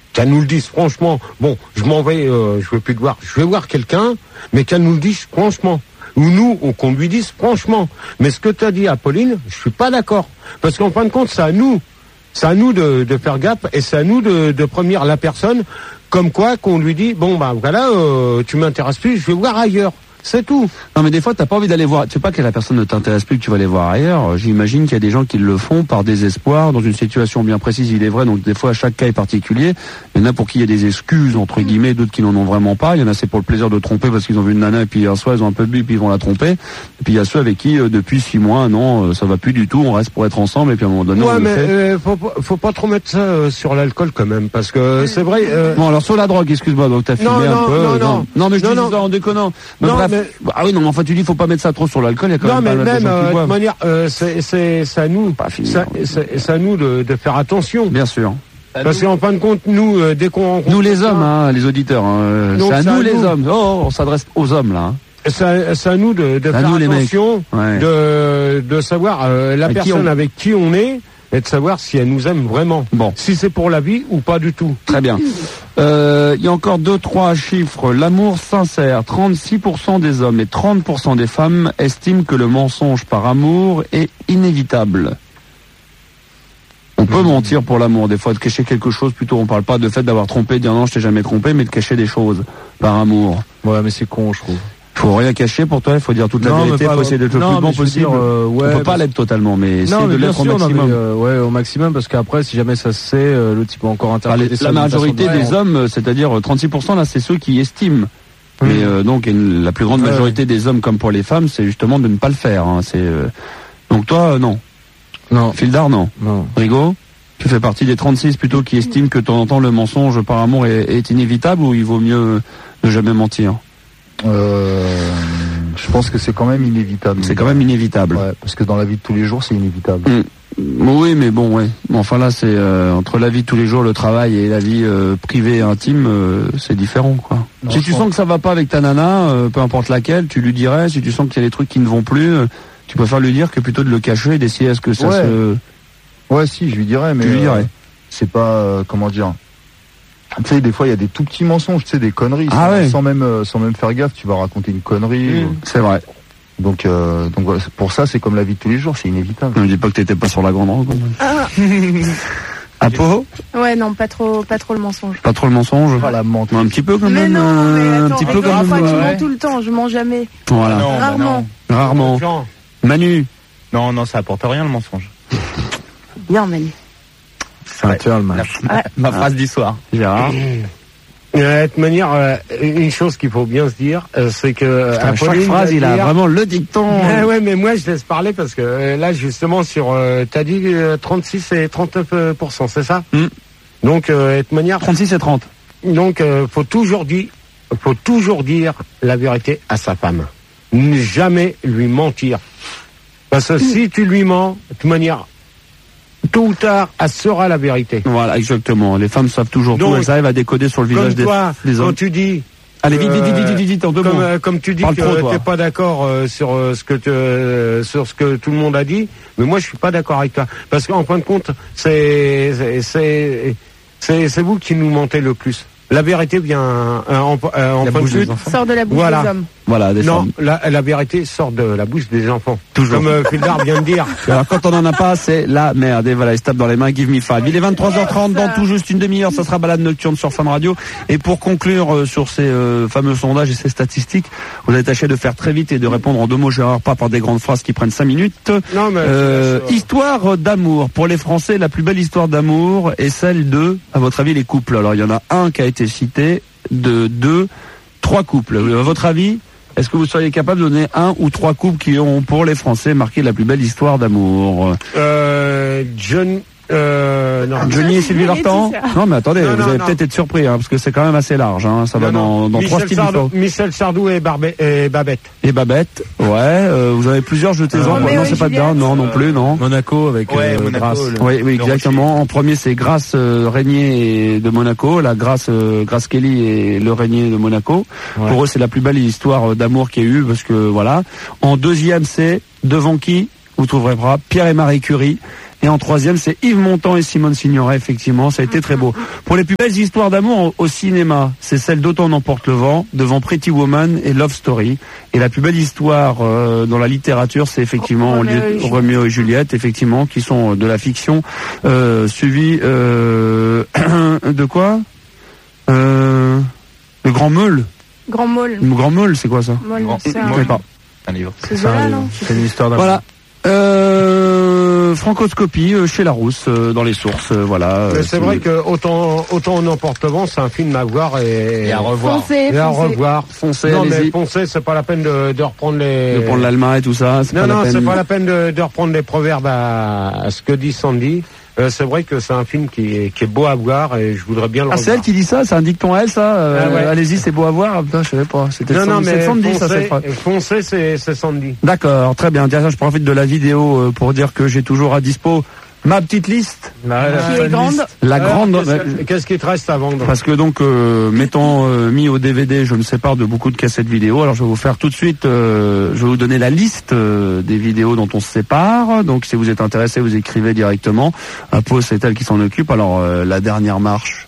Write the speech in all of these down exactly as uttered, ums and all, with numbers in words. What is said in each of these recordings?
qu'elle nous le dise franchement. Bon, je m'en vais, euh, je veux plus te voir. Je vais voir quelqu'un, mais qu'elle nous le dise franchement. Ou nous, ou qu'on lui dise franchement. Mais ce que tu as dit à Pauline, je suis pas d'accord. Parce qu'en fin de compte, c'est à nous. C'est à nous de, de faire gaffe et c'est à nous de, de prévenir la personne comme quoi qu'on lui dit, bon, bah voilà, euh, tu m'intéresses plus, je vais voir ailleurs. C'est tout. Non, mais des fois, t'as pas envie d'aller voir. Tu sais pas que la personne ne t'intéresse plus, que tu vas aller voir ailleurs. J'imagine qu'il y a des gens qui le font par désespoir, dans une situation bien précise, il est vrai. Donc, des fois, chaque cas est particulier. Il y en a pour qui il y a des excuses, entre guillemets, d'autres qui n'en ont vraiment pas. Il y en a, c'est pour le plaisir de tromper parce qu'ils ont vu une nana et puis un soir, ils ont un peu bu, puis ils vont la tromper. Et puis, il y a ceux avec qui, euh, depuis six mois, non, euh, ça va plus du tout, on reste pour être ensemble et puis à un moment donné, ouais, on mais le fait. euh, faut, faut pas trop mettre ça euh, sur l'alcool quand même, parce que c'est vrai. Euh... Bon, alors sur la drogue, excuse-moi, donc t'as filmé non, un non, peu. Non, non, non, non, mais je non, dis non. ça en déconnant. Mais non, bref. Mais... Ah oui, non, mais enfin, tu dis, faut pas mettre ça trop sur l'alcool, il y a quand non, même mais pas mal même, de gens qui euh, de boivent. manière, euh, c'est, c'est, c'est à nous, pas fini, ça, c'est, c'est à nous de, de faire attention. Bien sûr. Parce qu'en fin de compte, nous, euh, dès qu'on rencontre... Nous les hommes, hein, les auditeurs, hein, Donc, c'est à c'est nous à les nous. hommes. Oh, on s'adresse aux hommes, là. Hein. C'est, c'est à nous de, de à faire nous, les attention, ouais. de, de savoir euh, la Avec qui personne on... avec qui on est, et de savoir si elle nous aime vraiment. Bon. Si c'est pour la vie ou pas du tout. Très bien. Euh, il y a encore deux, trois chiffres. L'amour sincère, trente-six pour cent des hommes et trente pour cent des femmes estiment que le mensonge par amour est inévitable. On peut mmh. mentir pour l'amour, des fois de cacher quelque chose, plutôt on parle pas de fait d'avoir trompé, de dire non je t'ai jamais trompé, mais de cacher des choses par amour. Ouais, mais c'est con, je trouve. Faut rien cacher pour toi, il faut dire toute la non, vérité, il faut essayer d'être le non, plus bon possible. Dire, euh, ouais, on peut pas l'être totalement, mais essayer de l'être au sûr, maximum. Non, mais, euh, ouais, au maximum, parce qu'après, si jamais ça se sait, euh, l'autre il peut encore interpréter ça. La majorité de des hommes, c'est-à-dire trente-six pour cent là, c'est ceux qui estiment. Mmh. Mais euh, donc une, la plus grande ouais, majorité ouais. des hommes, comme pour les femmes, c'est justement de ne pas le faire. Hein. C'est euh... donc toi, euh, non. Non. Fildar, non. Non. Rigaud, tu fais partie des trente-six plutôt qui estiment que de temps en temps le mensonge par amour est, est inévitable, ou il vaut mieux ne jamais mentir? Euh, je pense que c'est quand même inévitable. C'est quand même inévitable. Ouais, parce que dans la vie de tous les jours, c'est inévitable. Mmh. Oui, mais bon, ouais. Bon, enfin là, c'est euh, entre la vie de tous les jours, le travail et la vie euh, privée et intime, euh, c'est différent, quoi. Non, si tu pense... sens que ça va pas avec ta nana, euh, peu importe laquelle, tu lui dirais. Si tu sens qu'il y a des trucs qui ne vont plus, euh, tu préfères lui dire que plutôt de le cacher et d'essayer à ce que ça ouais. se... Ouais, si, je lui dirais, mais tu lui dirais. Euh, c'est pas, euh, comment dire... Tu sais, des fois, il y a des tout petits mensonges, tu sais, des conneries. Ah sans, ouais. sans même, euh, sans même faire gaffe, tu vas raconter une connerie. Mmh, ou... C'est vrai. Donc, euh, donc voilà, pour ça, c'est comme la vie de tous les jours, c'est inévitable. Ne me dis pas que t'étais pas sur la grande rencontre. Ah. Apo ? Ouais, non, pas trop, pas trop le mensonge. Pas trop le mensonge. Pas la mentir. Un petit peu quand mais même. Non, mais attends, un petit peu quand même. Fois, tu ouais. mens tout le temps, je mens jamais. Voilà. Non, Rarement. bah non. Rarement. Manu. Non, non, ça apporte rien le mensonge. Bien, Manu. C'est un turn, man. Ma, ma phrase du soir. Gérard. De toute manière, euh, une chose qu'il faut bien se dire, euh, c'est que à chaque phrase, il a dire... vraiment le dicton. Ah ouais, mais moi je laisse parler parce que euh, là justement sur, euh, t'as dit euh, trente-six et trente-neuf pour cent, c'est ça? mm. Donc, euh, de toute manière. trente-six et trente. Donc, euh, faut toujours dire, faut toujours dire la vérité à sa femme. Ne jamais lui mentir. Parce que mm. si tu lui mens, de toute manière. Tôt ou tard, elle saura la vérité. Voilà, exactement. Les femmes savent toujours Donc, tout, elles arrivent à décoder sur le visage comme toi, des, des hommes. Quand tu dis... Allez, vite, vite, vite, vite, vite, vite, en deux comme, mots. euh, comme tu dis Parle que trop, t'es pas d'accord euh, sur euh, ce que te, euh, sur ce que tout le monde a dit, mais moi je suis pas d'accord avec toi. Parce qu'en fin de compte, c'est, c'est, c'est, c'est, c'est vous qui nous mentez le plus. La vérité vient euh, en, euh, en fin de suite. Sort de la bouche voilà. des hommes. Voilà, des non, femmes. la, la vérité sort de la bouche des enfants. Toujours. Comme euh, Fildar vient de dire. Alors quand on en a pas, c'est la merde. Et voilà, il se tape dans les mains, give me five. Il est vingt-trois heures trente, dans tout juste une demi-heure, ça sera balade nocturne sur Fun Radio. Et pour conclure euh, sur ces euh, fameux sondages et ces statistiques, vous allez tâcher de faire très vite et de répondre en deux mots, Gérard, pas par des grandes phrases qui prennent cinq minutes. Non, mais euh, histoire d'amour. Pour les Français, la plus belle histoire d'amour est celle de, à votre avis, les couples. Alors il y en a un qui a été cité, de deux, trois couples. À votre avis, est-ce que vous seriez capable de donner un ou trois couples qui ont, pour les Français, marqué la plus belle histoire d'amour? Euh, John, euh, non. Johnny et Sylvie Vartan? Non, mais attendez, non, vous non, allez non. peut-être être surpris, hein, parce que c'est quand même assez large, hein. Ça non, va non. dans, dans trois styles différents. Michel Sardou et, Barbe- et Babette. Et Babette, ouais, euh, vous avez plusieurs, jetez-en. Euh, non, Roméo c'est et pas dedans, non, non plus, non. Monaco avec Ouais, euh, Monaco, Grasse. le- Oui, oui, le exactement. En premier, c'est Grace euh, Régnier et de Monaco, la Grace, euh, Grace Kelly et le Régnier de Monaco. Ouais. Pour eux, c'est la plus belle histoire euh, d'amour qu'il y a eu, parce que voilà. En deuxième, c'est devant qui vous trouverez pas Pierre et Marie Curie. Et en troisième, c'est Yves Montand et Simone Signoret, effectivement, ça a été très beau. Pour les plus belles histoires d'amour au cinéma, c'est celle d'Autant n'emporte le vent, devant Pretty Woman et Love Story. Et la plus belle histoire euh, dans la littérature, c'est effectivement Roméo et Juliette. Roméo et Juliette, effectivement, qui sont de la fiction, euh, suivi euh, de quoi euh, Le Grand Meule. Grand Maul. Le Grand Meule, c'est quoi ça? Maul, Grand- c'est Je un... connais pas. Un livre. C'est Zola, non? C'est une histoire d'amour. Voilà. Euh, Francoscopie euh, chez Larousse, euh, dans les sources, euh, voilà. euh, Mais c'est si- vrai que autant autant on emporte le vent, c'est un film à voir et, Et à revoir. Foncez, et à foncez. revoir. Foncez, Non mais allez-y. foncez, c'est pas la peine de, de reprendre les. De prendre l'Alma et tout ça, c'est Non pas non, la peine. c'est pas la peine de, de reprendre les proverbes à, à ce que dit Sandy. Euh, c'est vrai que c'est un film qui est, qui est beau à voir et je voudrais bien le Ah, c'est revoir. elle qui dit ça, c'est un dicton à elle, ça. euh, Ah ouais. Allez-y, c'est beau à voir. Ah, putain, je savais pas. C'était Non non Sandy, mais c'est Sandy, ça, cette foncez, phrase. foncez, c'est c'est Sandy. D'accord, très bien. Tiens, je profite de la vidéo euh, pour dire que j'ai toujours à dispo ma petite liste, Qui est grande. la Alors, grande. Qu'est-ce, euh, que- qu'est-ce qui te reste à vendre? Parce que donc, euh, m'étant euh, mis au D V D, je me sépare de beaucoup de cassettes vidéo. Alors, je vais vous faire tout de suite, euh, je vais vous donner la liste euh, des vidéos dont on se sépare. Donc, si vous êtes intéressé, vous écrivez directement. À Pau, c'est elle qui s'en occupe. Alors, euh, la dernière marche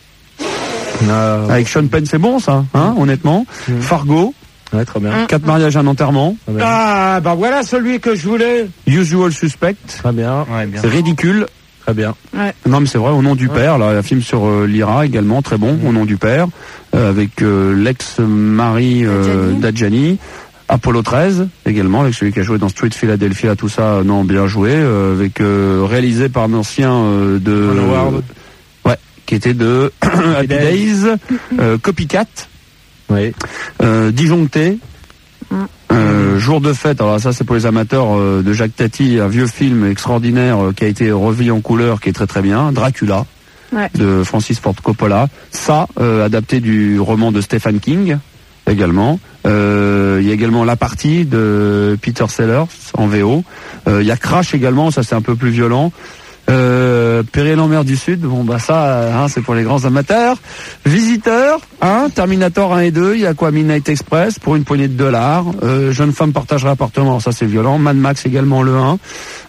Ah, avec Sean Penn, c'est bon, ça, hein, honnêtement. Mhm. Fargo, ouais, très bien. Quatre mariages, un enterrement. Très bien. Ah bah voilà celui que je voulais. Usual Suspect, Très bien. Ouais, bien. c'est ridicule. Très bien. Non mais c'est vrai, Au nom du père, là, un film sur euh, l'I R A également, très bon, Au nom du père, euh, avec euh, l'ex-mari euh, d'Adjani. Apollo treize également, avec celui qui a joué dans Street Philadelphia, tout ça, euh, non, bien joué, euh, avec euh, réalisé par un ancien euh, de... Ron Howard. ouais, qui était de Happy Days, euh, Copycat, Oui. euh, Disjoncté, Euh, Jour de fête, alors ça c'est pour les amateurs euh, de Jacques Tati, un vieux film extraordinaire euh, qui a été revu en couleur, qui est très très bien, Dracula, Ouais. de Francis Ford Coppola, ça, euh, adapté du roman de Stephen King, également. Euh, il y a également La Partie de Peter Sellers, en V O. Euh, il y a Crash également, ça c'est un peu plus violent. Euh, Péril en mer du Sud, bon bah ça, hein, c'est pour les grands amateurs. Visiteur, hein, Terminator un et deux, il y a quoi, Midnight Express pour une poignée de dollars. Euh, Jeune femme partagera appartement, ça c'est violent. Mad Max également le un.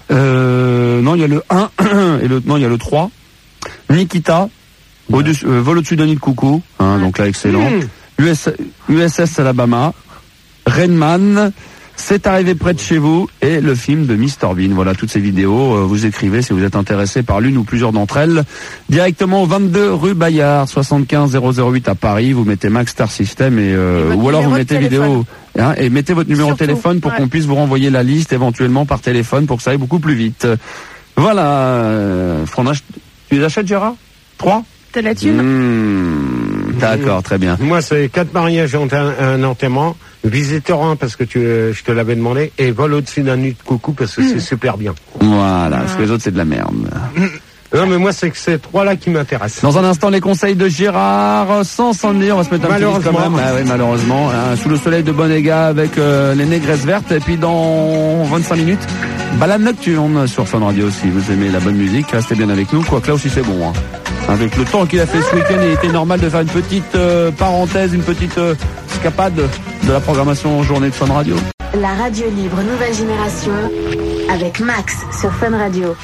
Euh, non, il y a le un et le non, il y a le trois. Nikita, au-dessus, euh, vol au-dessus d'un nid de coucou, hein, donc là excellent. Mmh. U S, U S S Alabama, Rainman. C'est arrivé près de chez vous et le film de mister Bean. Voilà, toutes ces vidéos, euh, vous écrivez si vous êtes intéressé par l'une ou plusieurs d'entre elles. Directement au vingt-deux rue Bayard, soixante-quinze zéro zéro huit à Paris. Vous mettez Max Star System et, euh, Et votre ou alors vous numéro de mettez téléphone. vidéo hein, et mettez votre numéro Surtout, de téléphone pour ouais. qu'on puisse vous renvoyer la liste éventuellement par téléphone pour que ça aille beaucoup plus vite. Voilà. Euh, faut en ach- tu les achètes, Gérard? Trois? T'as la thune? Mmh, D'accord, très bien. Moi, c'est quatre mariages et un, un enterrement. Visiteur un parce que tu, euh, je te l'avais demandé. Et vol au-dessus d'un nid de coucou parce que c'est super bien. Voilà, parce que les autres c'est de la merde. Non, mais moi, c'est que ces trois-là qui m'intéressent. Dans un instant, les conseils de Gérard, sans s'en dire, on va se mettre un petit disque quand même. Malheureusement. Ah oui, malheureusement. Hein, sous le soleil de Bonega avec euh, les négresses vertes. Et puis dans vingt-cinq minutes, balade nocturne sur Fun Radio. Si vous aimez la bonne musique, restez bien avec nous. Quoique là aussi c'est bon. Hein. Avec le temps qu'il a fait ce week-end, il était normal de faire une petite euh, parenthèse, une petite euh, escapade de la programmation en journée de Fun Radio. La radio libre nouvelle génération avec Max sur Fun Radio.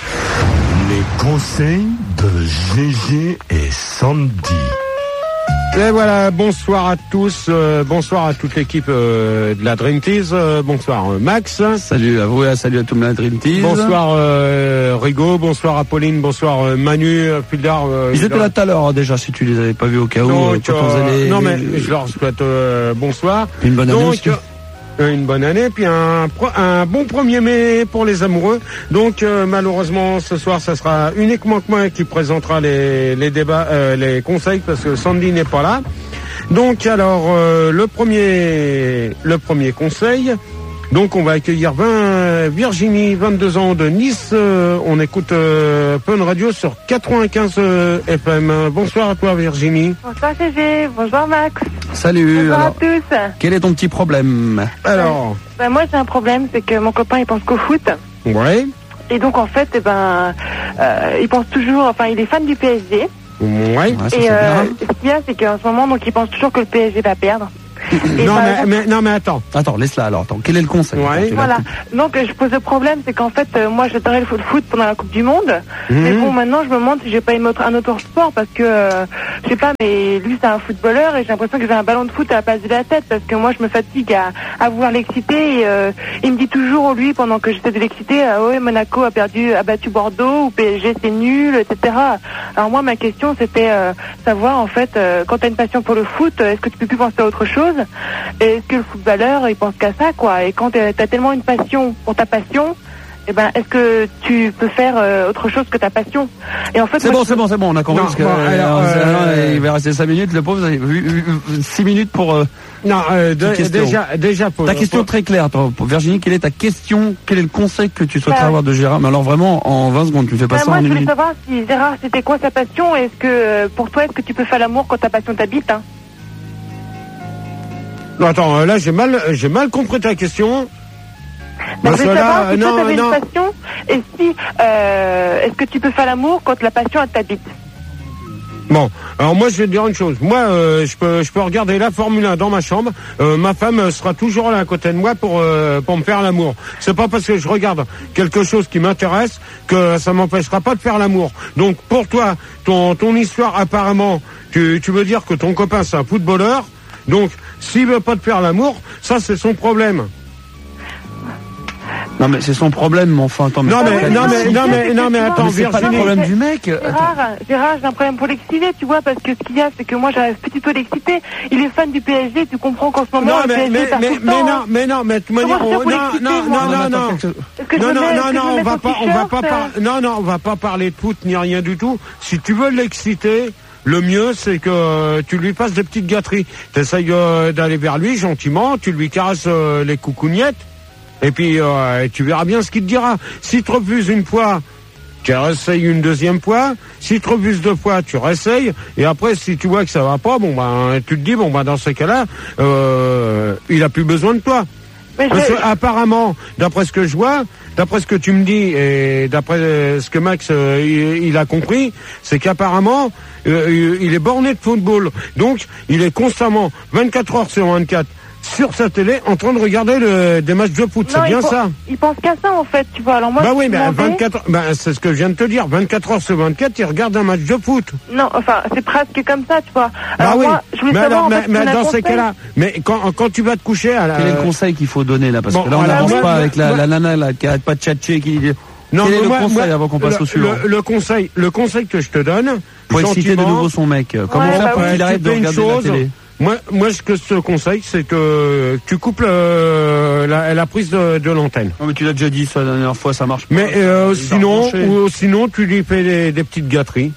Les conseils de Gégé et Sandy. Et voilà, bonsoir à tous, euh, bonsoir à toute l'équipe euh, de la Dream Tease, euh, bonsoir euh, Max, Salut à vous et salut à tout le monde Dream Team. bonsoir euh, Rigo, bonsoir Apolline, bonsoir euh, Manu, euh, Pildar. Euh, Ils étaient là tout à l'heure hein, déjà, si tu les avais pas vus au cas où. Donc, euh, quand on euh, faisait les- non mais les- je leur souhaite euh, bonsoir. Une bonne année Donc, aussi. euh, une bonne année, puis un, pro- un bon premier mai pour les amoureux. Donc euh, malheureusement ce soir, ça sera uniquement que moi qui présentera les, les débats, euh, les conseils, parce que Sandy n'est pas là. Donc alors euh, le premier, le premier conseil. Donc on va accueillir vingt, Virginie, vingt-deux ans de Nice. Euh, on écoute euh, Fun Radio sur quatre-vingt-quinze euh, F M. Bonsoir à toi Virginie. Bonsoir Gégé, bonjour Max, Salut. bonsoir alors, à tous. quel est ton petit problème? Alors, Ben, moi j'ai un problème, c'est que mon copain il pense qu'au foot. ouais, Et donc en fait, eh ben, euh, il pense toujours, enfin il est fan du P S G. ouais. Ouais, ça, et c'est euh, bien. ce qu'il y a, c'est qu'en ce moment, donc il pense toujours que le P S G va perdre. Et non, par mais, exemple- mais, non, mais attends. Attends, laisse-la alors. Attends, quel est le conseil? Ouais. Attends, tu l'as Voilà. coupé. Donc euh, je pose le problème, c'est qu'en fait, euh, moi j'adorais le foot, le foot pendant la Coupe du Monde. Mhm. Mais bon, maintenant je me demande si j'ai pas aimé autre- un autre sport parce que, euh, je sais pas, mais lui c'est un footballeur et j'ai l'impression que j'ai un ballon de foot à la place de la tête parce que moi je me fatigue à, à vouloir l'exciter. Et, euh, il me dit toujours, lui, pendant que j'essaie de l'exciter, ah ouais, Monaco a perdu, a battu Bordeaux ou P S G c'est nul, et cetera. Alors moi ma question c'était euh, savoir en fait, euh, quand t'as une passion pour le foot, euh, est-ce que tu peux plus penser à autre chose? Et est-ce que le footballeur il pense qu'à ça quoi? Et quand t'as t'as tellement une passion pour ta passion, eh ben est-ce que tu peux faire euh, autre chose que ta passion? Et en fait C'est moi, bon, je- c'est bon, c'est bon, on a compris. Non, Parce que, bon, euh, alors, euh, euh, il va rester cinq minutes, le pauvre, vous avez vu six minutes pour euh, Non, euh, de- Petite question. déjà, déjà pour ta question pour- très claire. Attends, pour Virginie, quelle est ta question? Quel est le conseil que tu souhaiterais Bah, avoir de Gérard? Mais alors vraiment, en vingt secondes, tu fais pas Bah, ça moi en je une voulais minute. savoir si Gérard c'était quoi sa passion? Est-ce que euh, pour toi est-ce que tu peux faire l'amour quand ta passion t'habite hein? Non, attends, euh, là j'ai mal, j'ai mal compris ta question. Bah, Parce je que voulais savoir là, si toi non, t'avais non. une passion et si euh, est-ce que tu peux faire l'amour quand la passion elle t'habite? Bon, alors moi je vais te dire une chose. Moi, euh, je peux, je peux regarder la Formule un dans ma chambre. Euh, ma femme euh, sera toujours là à côté de moi pour euh, pour me faire l'amour. C'est pas parce que je regarde quelque chose qui m'intéresse que ça m'empêchera pas de faire l'amour. Donc pour toi, ton ton histoire apparemment, tu tu veux dire que ton copain c'est un footballeur. Donc s'il veut pas te faire l'amour, ça c'est son problème. Non mais c'est son problème, mais enfin, attends. Non Ah mais oui, non non, mais mais non c'est mais non mais effectivement- attends Mais c'est pas le Virginie. problème mais- du mec. Attends. Gérard, Gérard, j'ai un problème pour l'exciter, tu vois, parce que ce qu'il y a, c'est que moi, j'arrive petit peu à l'exciter. Il est fan du P S G, tu comprends qu'en ce moment, Non le mais P S G mais perd mais, tout le mais temps, non hein. mais non mais de toute Comment manière je fais on- pour non l'exciter, non moi non non non. Est-ce que je Non, me non, mets- non, est-ce que non, je me on mets va son pas, on va t-shirt, pas euh, par... non, non, on va pas parler de foot ni rien du tout. Si tu veux l'exciter, le mieux c'est que euh, tu lui fasses des petites gâteries. T'essayes euh, d'aller vers lui gentiment, tu lui caresses euh, les coucougnettes, et puis euh, tu verras bien ce qu'il te dira. S'il te refuse une fois, tu réessayes une deuxième fois. S'il te refuse deux fois, tu réessayes. Et après, si tu vois que ça va pas, bon ben, tu te dis bon ben dans ce cas-là, euh, il a plus besoin de toi. Mais je- Parce que apparemment, d'après ce que je vois, d'après ce que tu me dis et d'après ce que Max euh, il, il a compris, c'est qu'apparemment euh, il est borné de football. Donc il est constamment vingt-quatre heures sur vingt-quatre sur sa télé en train de regarder le, des matchs de foot. C'est Non, bien il pen- ça. Il pense qu'à ça, en fait, tu vois. Alors moi, Bah je oui, me mais demandais- vingt-quatre, bah, c'est ce que je viens de te dire. vingt-quatre heures sur vingt-quatre, il regarde un match de foot. Non, enfin, c'est presque comme ça, tu vois. Bah Alors oui. moi, je voulais mais savoir, alors, en mais, fait, mais si on a dans un ces conseil. cas-là, mais quand, quand tu vas te coucher à la, Quel est le conseil qu'il faut donner là? Parce bon, que là, on alors, n'avance moi, pas moi, avec la, moi- la nana là, qui arrête pas de tchatcher, qui dit. Non, Quel est mais le moi- conseil moi, avant qu'on passe le, au suivant? le, le conseil, le conseil que je te donne, Pour exciter de gentiment, nouveau son mec. Comment Ouais, faire bah pour oui, qu'il tu arrête de fais une regarder la chose. télé? Moi, moi, ce que je te conseille, c'est que tu coupes le- la, la prise de, de l'antenne. Non mais tu l'as déjà dit ça la dernière fois, ça marche pas. Mais euh, Il va sinon, rebrancher. ou sinon, tu lui fais des, des petites gâteries.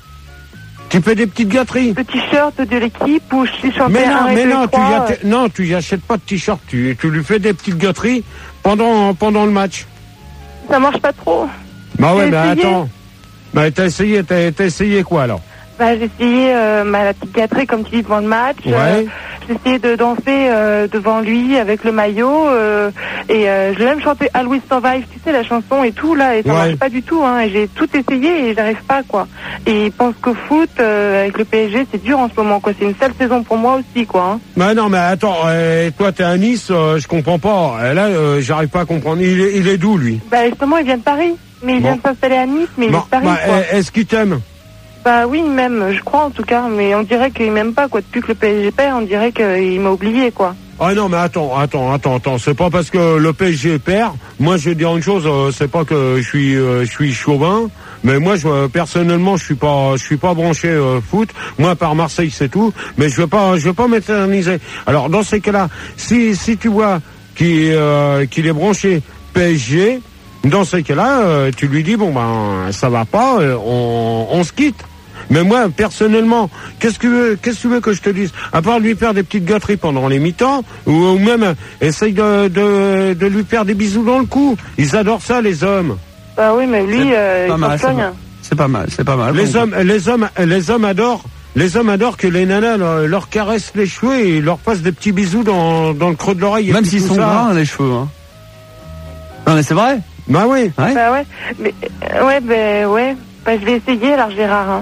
Tu fais des petites gâteries. Le t-shirt de l'équipe ou je chantais Mais non, un et mais deux, non, tu trois, y euh, achètes- non, tu y achètes pas de t-shirt. Tu, tu lui fais des petites gâteries pendant pendant le match. ça marche pas trop. Bah ouais, J'ai mais essayé. attends. Bah t'as essayé, t'as, t'as essayé quoi alors? Bah, j'ai essayé euh, ma petite gâterie, comme tu dis, devant le match. Ouais. Euh, j'ai essayé de danser euh, devant lui avec le maillot. Euh, et euh, je l'ai même chanté Always Survive, tu sais, la chanson et tout, là. Et ça Ouais. marche pas du tout, hein. Et j'ai tout essayé et j'arrive pas, quoi. Et il pense qu'au foot, euh, avec le P S G, c'est dur en ce moment, quoi. C'est une sale saison pour moi aussi, quoi. Hein. Bah non, mais attends, euh, toi t'es à Nice, euh, je comprends pas. Euh, Là, euh, j'arrive pas à comprendre. Il est, il est d'où lui? Bah, justement, il vient de Paris. Mais il Bon. vient de s'installer à Nice, mais il Bon, est de Paris, bah, quoi. est-ce qu'il t'aime? Bah oui, même, je crois en tout cas. Mais on dirait qu'il m'aime pas, quoi. Depuis que le P S G perd, on dirait qu'il m'a oublié, quoi. Ah non, mais attends, attends, attends, attends. C'est pas parce que le P S G perd. Moi, je vais dire une chose. euh, c'est pas que je suis, euh, je suis chauvin, mais moi, je, euh, personnellement, je suis pas, je suis pas branché euh, foot. Moi, par Marseille, c'est tout. Mais je veux pas, je veux pas m'éterniser. Alors, dans ces cas-là, si, si tu vois qu'il, euh, qu'il est branché P S G, dans ces cas-là, euh, tu lui dis bon ben, ça va pas, euh, on, on se quitte. Mais moi, personnellement, qu'est-ce que tu veux, qu'est-ce que tu veux que je te dise? À part lui faire des petites gâteries pendant les mi-temps, ou, ou même essaye de, de, de lui faire des bisous dans le cou. Ils adorent ça, les hommes. Bah oui, mais lui, C'est euh, pas il mal, s'en c'est soigne. pas- C'est pas mal, c'est pas mal. Les Bon, hommes, les hommes, les hommes adorent. Les hommes adorent que les nanas leur, leur caressent les cheveux et leur fassent des petits bisous dans, dans le creux de l'oreille. et Même puis s'ils tout sont ça. bruns, les cheveux. Hein. Non mais c'est vrai. Bah oui. Ouais. Bah ouais, mais euh, ouais, ben ouais, bah je vais essayer alors Gérard. Hein.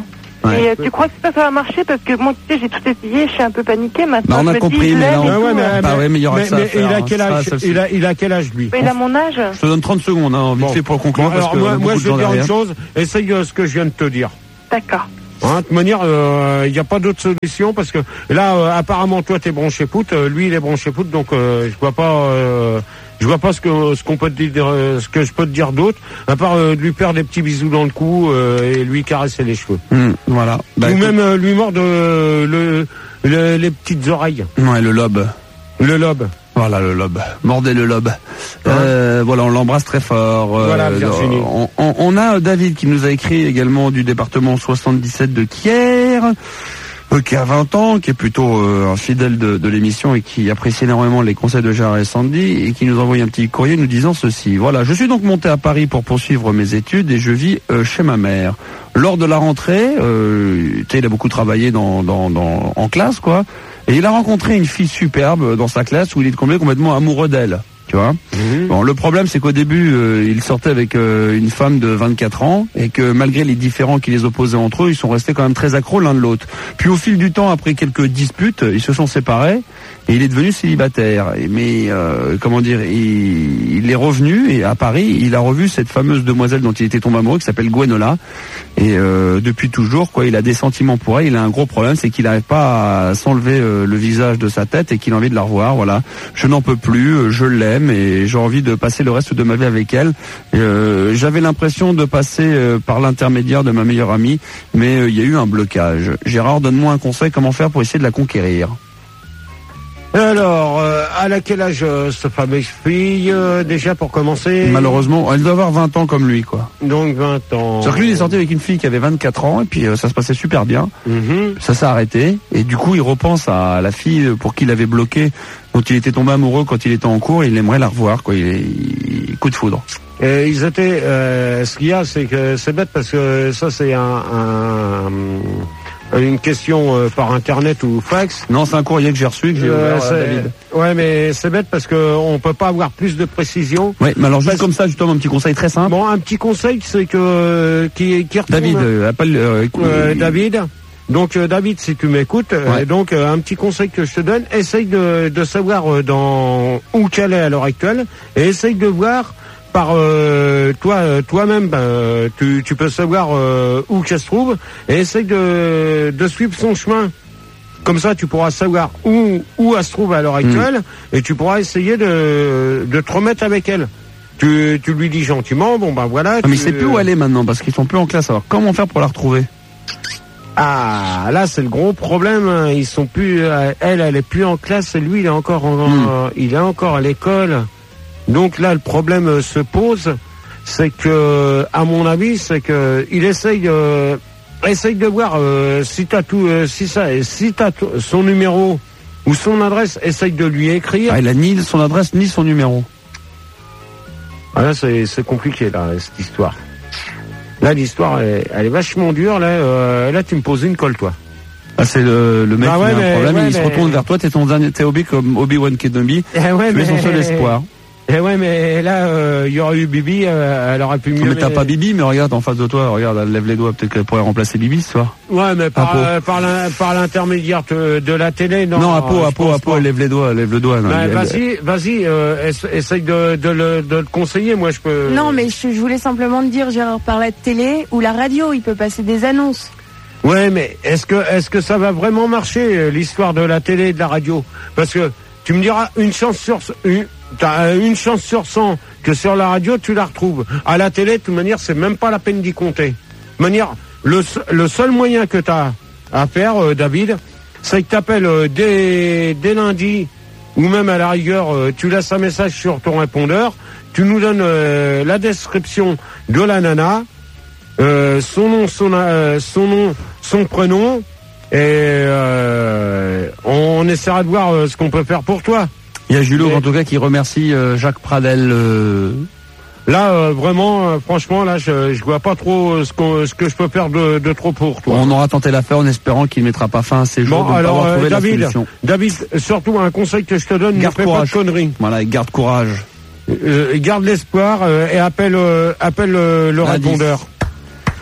Ouais. Et euh, tu crois que ça, ça va marcher? Parce que moi, tu sais, j'ai tout essayé, je suis un peu paniquée maintenant. Bah, on je a me compris, dis, je mais l'aime là, et on- tout, ouais, mais, euh. Bah ouais, mais il y aura mais, que ça à mais faire, il a hein. quel Ça, âge ça, il, a, il a quel âge lui? Mais il a mon âge. Je te donne trente secondes, hein, vite Bon. fait pour conclure. Bon, parce alors que on a moi, moi beaucoup je de gens vais dire une derrière. chose, essaye euh, ce que je viens de te dire. D'accord. Hein, de toute manière, il euh, n'y a pas d'autre solution parce que là, euh, apparemment, toi, t'es branché foot, euh, lui, il est branché foot, donc euh, je vois pas, euh, je vois pas ce que ce qu'on peut te dire, euh, ce que je peux te dire d'autre, à part euh, de lui faire des petits bisous dans le cou euh, et lui caresser les cheveux, Hum, voilà. Bah, ou écoute- même euh, lui mordre euh, le, le- les petites oreilles, Ouais, le lobe. le lobe. Voilà le lobe. Mordez le lobe. Euh, voilà, on l'embrasse très fort. Euh, Voilà, Virginie. on, on- on a David qui nous a écrit également du département soixante-dix-sept de Kier, euh, qui a vingt ans, qui est plutôt euh, un fidèle de, de l'émission et qui apprécie énormément les conseils de Gérard et Sandy et qui nous envoie un petit courrier nous disant ceci. Voilà, je suis donc monté à Paris pour poursuivre mes études et je vis euh, chez ma mère. Lors de la rentrée, euh, tu sais, il a beaucoup travaillé dans, dans, dans, en classe, quoi. Et il a rencontré une fille superbe dans sa classe où il est tombé complètement amoureux d'elle. Tu vois. Mmh. Bon, le problème, c'est qu'au début, euh, il sortait avec euh, une femme de vingt-quatre ans et que malgré les différends qui les opposaient entre eux, ils sont restés quand même très accros l'un de l'autre. Puis au fil du temps, après quelques disputes, ils se sont séparés et il est devenu célibataire. Et, mais euh, comment dire, il, il est revenu et à Paris, il a revu cette fameuse demoiselle dont il était tombé amoureux qui s'appelle Gwenola. Et euh, depuis toujours, quoi, il a des sentiments pour elle. Il a un gros problème, c'est qu'il n'arrive pas à s'enlever euh, le visage de sa tête et qu'il a envie de la revoir. Voilà, je n'en peux plus, euh, je l'aime et j'ai envie de passer le reste de ma vie avec elle. Euh, J'avais l'impression de passer euh, par l'intermédiaire de ma meilleure amie, mais euh, il y a eu un blocage. Gérard, donne-moi un conseil, comment faire pour essayer de la conquérir? Alors, euh, à la quel âge euh, cette fameuse fille euh, déjà pour commencer? Malheureusement, elle doit avoir vingt ans comme lui, quoi. Donc vingt ans. C'est-à-dire que lui, il est sorti avec une fille qui avait vingt-quatre ans et puis euh, ça se passait super bien. Mhm. Ça s'est arrêté et du coup il repense à la fille pour qui il avait bloqué, dont il était tombé amoureux quand il était en cours et il aimerait la revoir, quoi. Il est il- coup de foudre. Et ils étaient. Euh, ce qu'il y a, c'est que c'est bête parce que ça c'est un, un une question euh, par internet ou fax. Non, c'est un courrier que j'ai reçu et que j'ai Euh, ouvert à c'est- David. ouais, mais c'est bête parce que on peut pas avoir plus de précision. Oui, mais alors juste Parce- comme ça, justement, un petit conseil très simple. Bon, un petit conseil, c'est que euh, qui qui retourne- David, euh, appelle. Euh, écoute, Euh, il- David. Donc euh, David, si tu m'écoutes, euh, Ouais. donc euh, un petit conseil que je te donne, essaye de, de savoir euh, dans où qu'elle est à l'heure actuelle, et essaye de voir par euh, toi euh, toi-même, ben, euh, tu, tu peux savoir euh, où qu'elle se trouve, et essaye de, de suivre son chemin. Comme ça, tu pourras savoir où où elle se trouve à l'heure actuelle, et tu pourras essayer de, de te remettre avec elle. Tu, tu lui dis gentiment, bon ben voilà. Ah, mais il tu- sait plus où aller maintenant parce qu'ils sont plus en classe. Alors comment faire pour la retrouver? Ah, là c'est le gros problème. hein. Ils sont plus. euh, elle, elle est plus en classe et lui, il est encore en, Mm. euh, il est encore à l'école. Donc là, le problème euh, se pose, c'est que, à mon avis, c'est que il essaye, euh, essaye de voir euh, si t'as tout, euh, si ça, si t'as t- son numéro ou son adresse, essaye de lui écrire. Ah, il a ni son adresse ni son numéro. Ah, là, c'est c'est compliqué là, cette histoire. Là, l'histoire, elle, elle est vachement dure. Là, euh, là, tu me poses une colle, toi. Ah, c'est le, le mec Ah qui ouais, a un mais- problème, ouais, il se mais- retourne vers toi, t'es ton dernier, t'es Obi comme Obi-Wan Kenobi, Eh ouais, tu es son seul espoir. Eh ouais, mais là, euh, il y aurait eu Bibi, euh, elle aurait pu mieux. Mais t'as pas Bibi, mais regarde en face de toi, regarde, elle lève les doigts, peut-être qu'elle pourrait remplacer Bibi ce soir. Ouais, mais par, Apo. euh, par, l'in- par l'intermédiaire de, de la télé, non. Non, Apo, euh, je Apo, pense Apo, pas. elle lève les doigts, elle lève le doigt. non, Ouais, elle- elle- vas-y, vas-y, euh, essa- essaye de, de, le, de le conseiller, moi je peux. Non, mais je, je voulais simplement te dire, Gérard, par la télé ou la radio, il peut passer des annonces. Ouais, mais est-ce que, est-ce que ça va vraiment marcher, euh, l'histoire de la télé et de la radio? Parce que, tu me diras, une chance sur, une, t'as une chance sur cent que sur la radio, tu la retrouves. À la télé, de toute manière, c'est même pas la peine d'y compter. De toute manière, le, se- le seul moyen que t'as à faire, euh, David, c'est que t'appelles euh, dès, dès lundi, ou même à la rigueur, euh, tu laisses un message sur ton répondeur, tu nous donnes euh, la description de la nana, euh, son nom, son, euh, son nom, son prénom, et euh, on essaiera de voir euh, ce qu'on peut faire pour toi. Il y a Julot Mais- en tout cas qui remercie euh, Jacques Pradel. euh, Là, euh, vraiment, euh, franchement, là, je, je vois pas trop euh, ce, qu'on- ce que je peux faire de, de trop pour toi. On aura tenté l'affaire en espérant qu'il ne mettra pas fin à ses jours Bon, de ne pas alors, avoir euh, trouvé la David, solution. David, surtout un conseil que je te donne, Garde ne fais courage. pas de conneries. Voilà, et garde courage. Euh, garde l'espoir euh, et appelle, euh, appelle euh, le Indice. répondeur.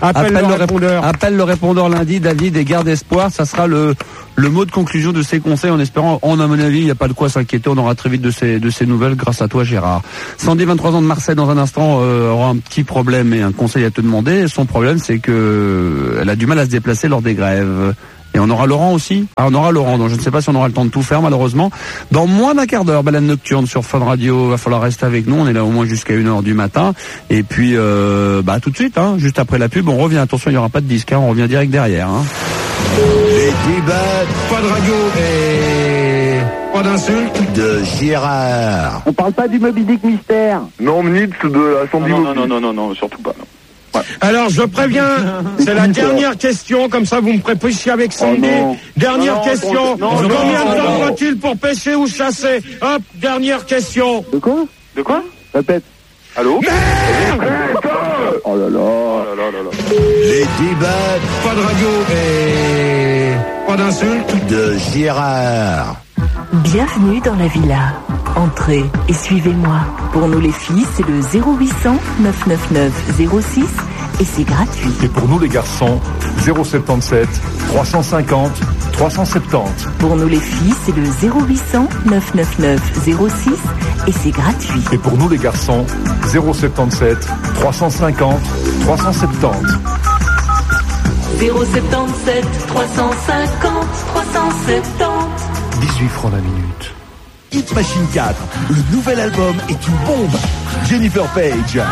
Appelle, appelle le le répondeur. Appelle le répondeur lundi, David, et garde espoir. Ça sera le le mot de conclusion de ces conseils, en espérant, on à mon avis, il n'y a pas de quoi s'inquiéter. On aura très vite de ces de ces nouvelles grâce à toi, Gérard. Sandy, vingt-trois ans de Marseille, dans un instant, euh, aura un petit problème et un conseil à te demander. Son problème, c'est que elle a du mal à se déplacer lors des grèves. Et on aura Laurent aussi. Ah, on aura Laurent, donc je ne sais pas si on aura le temps de tout faire, malheureusement. Dans moins d'un quart d'heure, balade nocturne sur Fun Radio. Va falloir rester avec nous. On est là au moins jusqu'à une heure du matin. Et puis, euh, bah, tout de suite, hein, juste après la pub, on revient. Attention, il n'y aura pas de disque, hein, on revient direct derrière, hein. Les débats, Pas de radio et pas d'insulte. de Gérard. On parle pas du Moby Dick mystère. Non, Nitz de la Sandy Non, non, non, non, non, non, surtout pas. Non. Ouais. Alors, je préviens, c'est la dernière question, comme ça vous me ferez pêcher avec Sandy. Oh dernière non, question. non, Combien non, de temps non. faut-il pour pêcher ou chasser? Hop, dernière question. De quoi De quoi Répète. Allô Oh là là, oh là là là là. Les débats, Pas de radio et pas d'insulte. de Gérard. Bienvenue dans la villa. Entrez et suivez-moi. Pour nous les filles, c'est le zéro huit cent neuf cent quatre-vingt-neuf zéro six et c'est gratuit. Et pour nous les garçons, zéro soixante-dix-sept trois cent cinquante trois cent soixante-dix. Pour nous les filles, c'est le zéro huit cent neuf cent quatre-vingt-neuf zéro six et c'est gratuit. Et pour nous les garçons, zéro soixante-dix-sept trois cent cinquante trois cent soixante-dix. zéro soixante-dix-sept trois cent cinquante trois cent soixante-dix. dix-huit francs la minute. Hit Machine quatre, le nouvel album est une bombe. Jennifer Page,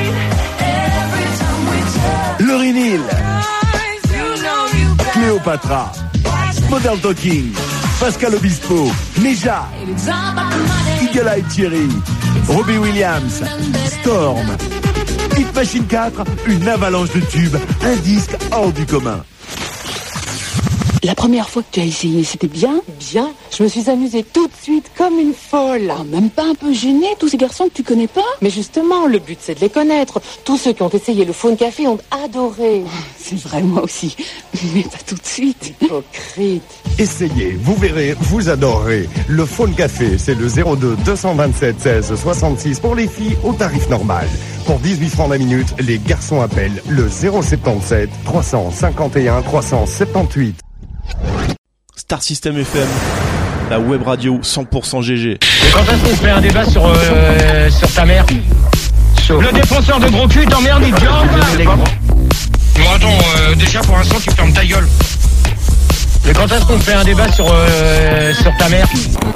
Lauryn Hill, Cléopatra, Modern Talking, Pascal Obispo, Neja, Eagle Eye Thierry, Robbie Williams, Storm. Hit Machine quatre, une avalanche de tubes, un disque hors du commun. La première fois que tu as essayé, c'était bien? Bien. Je me suis amusée tout de suite comme une folle. Oh, même pas un peu gênée, tous ces garçons que tu connais pas? Mais justement, le but c'est de les connaître. Tous ceux qui ont essayé le Phone Café ont adoré. C'est vrai, moi aussi. Mais pas tout de suite. Hypocrite. Essayez, vous verrez, vous adorerez. Le Phone Café, c'est le zéro deux deux cent vingt-sept seize soixante-six pour les filles au tarif normal. Pour dix-huit francs la minute, les garçons appellent le zéro soixante-dix-sept trois cent cinquante et un trois cent soixante-dix-huit. Star System F M, la web radio cent pour cent G G. Et quand est-ce qu'on fait un débat sur, euh, sur ta mère? Le défenseur de gros cul t'emmerde, il dit oh, bah, bon, attends, euh, déjà pour l'instant tu fermes ta gueule. Et quand est-ce qu'on fait un débat sur, euh, sur ta mère?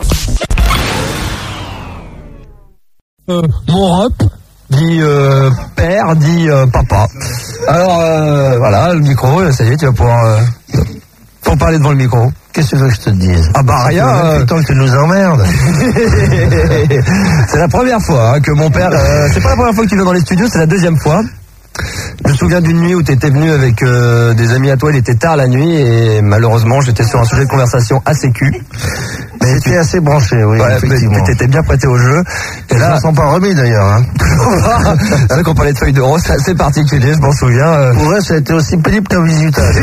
euh, Mon rep dit euh, père, dit euh, papa. Alors euh, voilà, le micro, ça y est, tu vas pouvoir... Euh, Faut parler devant le micro. Qu'est-ce que tu veux que je te dise? Ah bah rien, euh... putain que tu nous emmerdes. C'est la première fois hein, que mon père... Euh, c'est pas la première fois que tu viens dans les studios, c'est la deuxième fois. Je me souviens d'une nuit où tu étais venu avec euh, des amis à toi, il était tard la nuit et malheureusement j'étais sur un sujet de conversation assez cul. Mais tu es assez branché, oui, ouais, effectivement. Tu étais bien prêté au jeu. Et là, ils s'en sont pas remis d'ailleurs. Hein. C'est vrai qu'on parlait de feuilles de rose, c'est assez particulier, je m'en souviens. Euh... Ouais, ça a été aussi pénible qu'un visitage.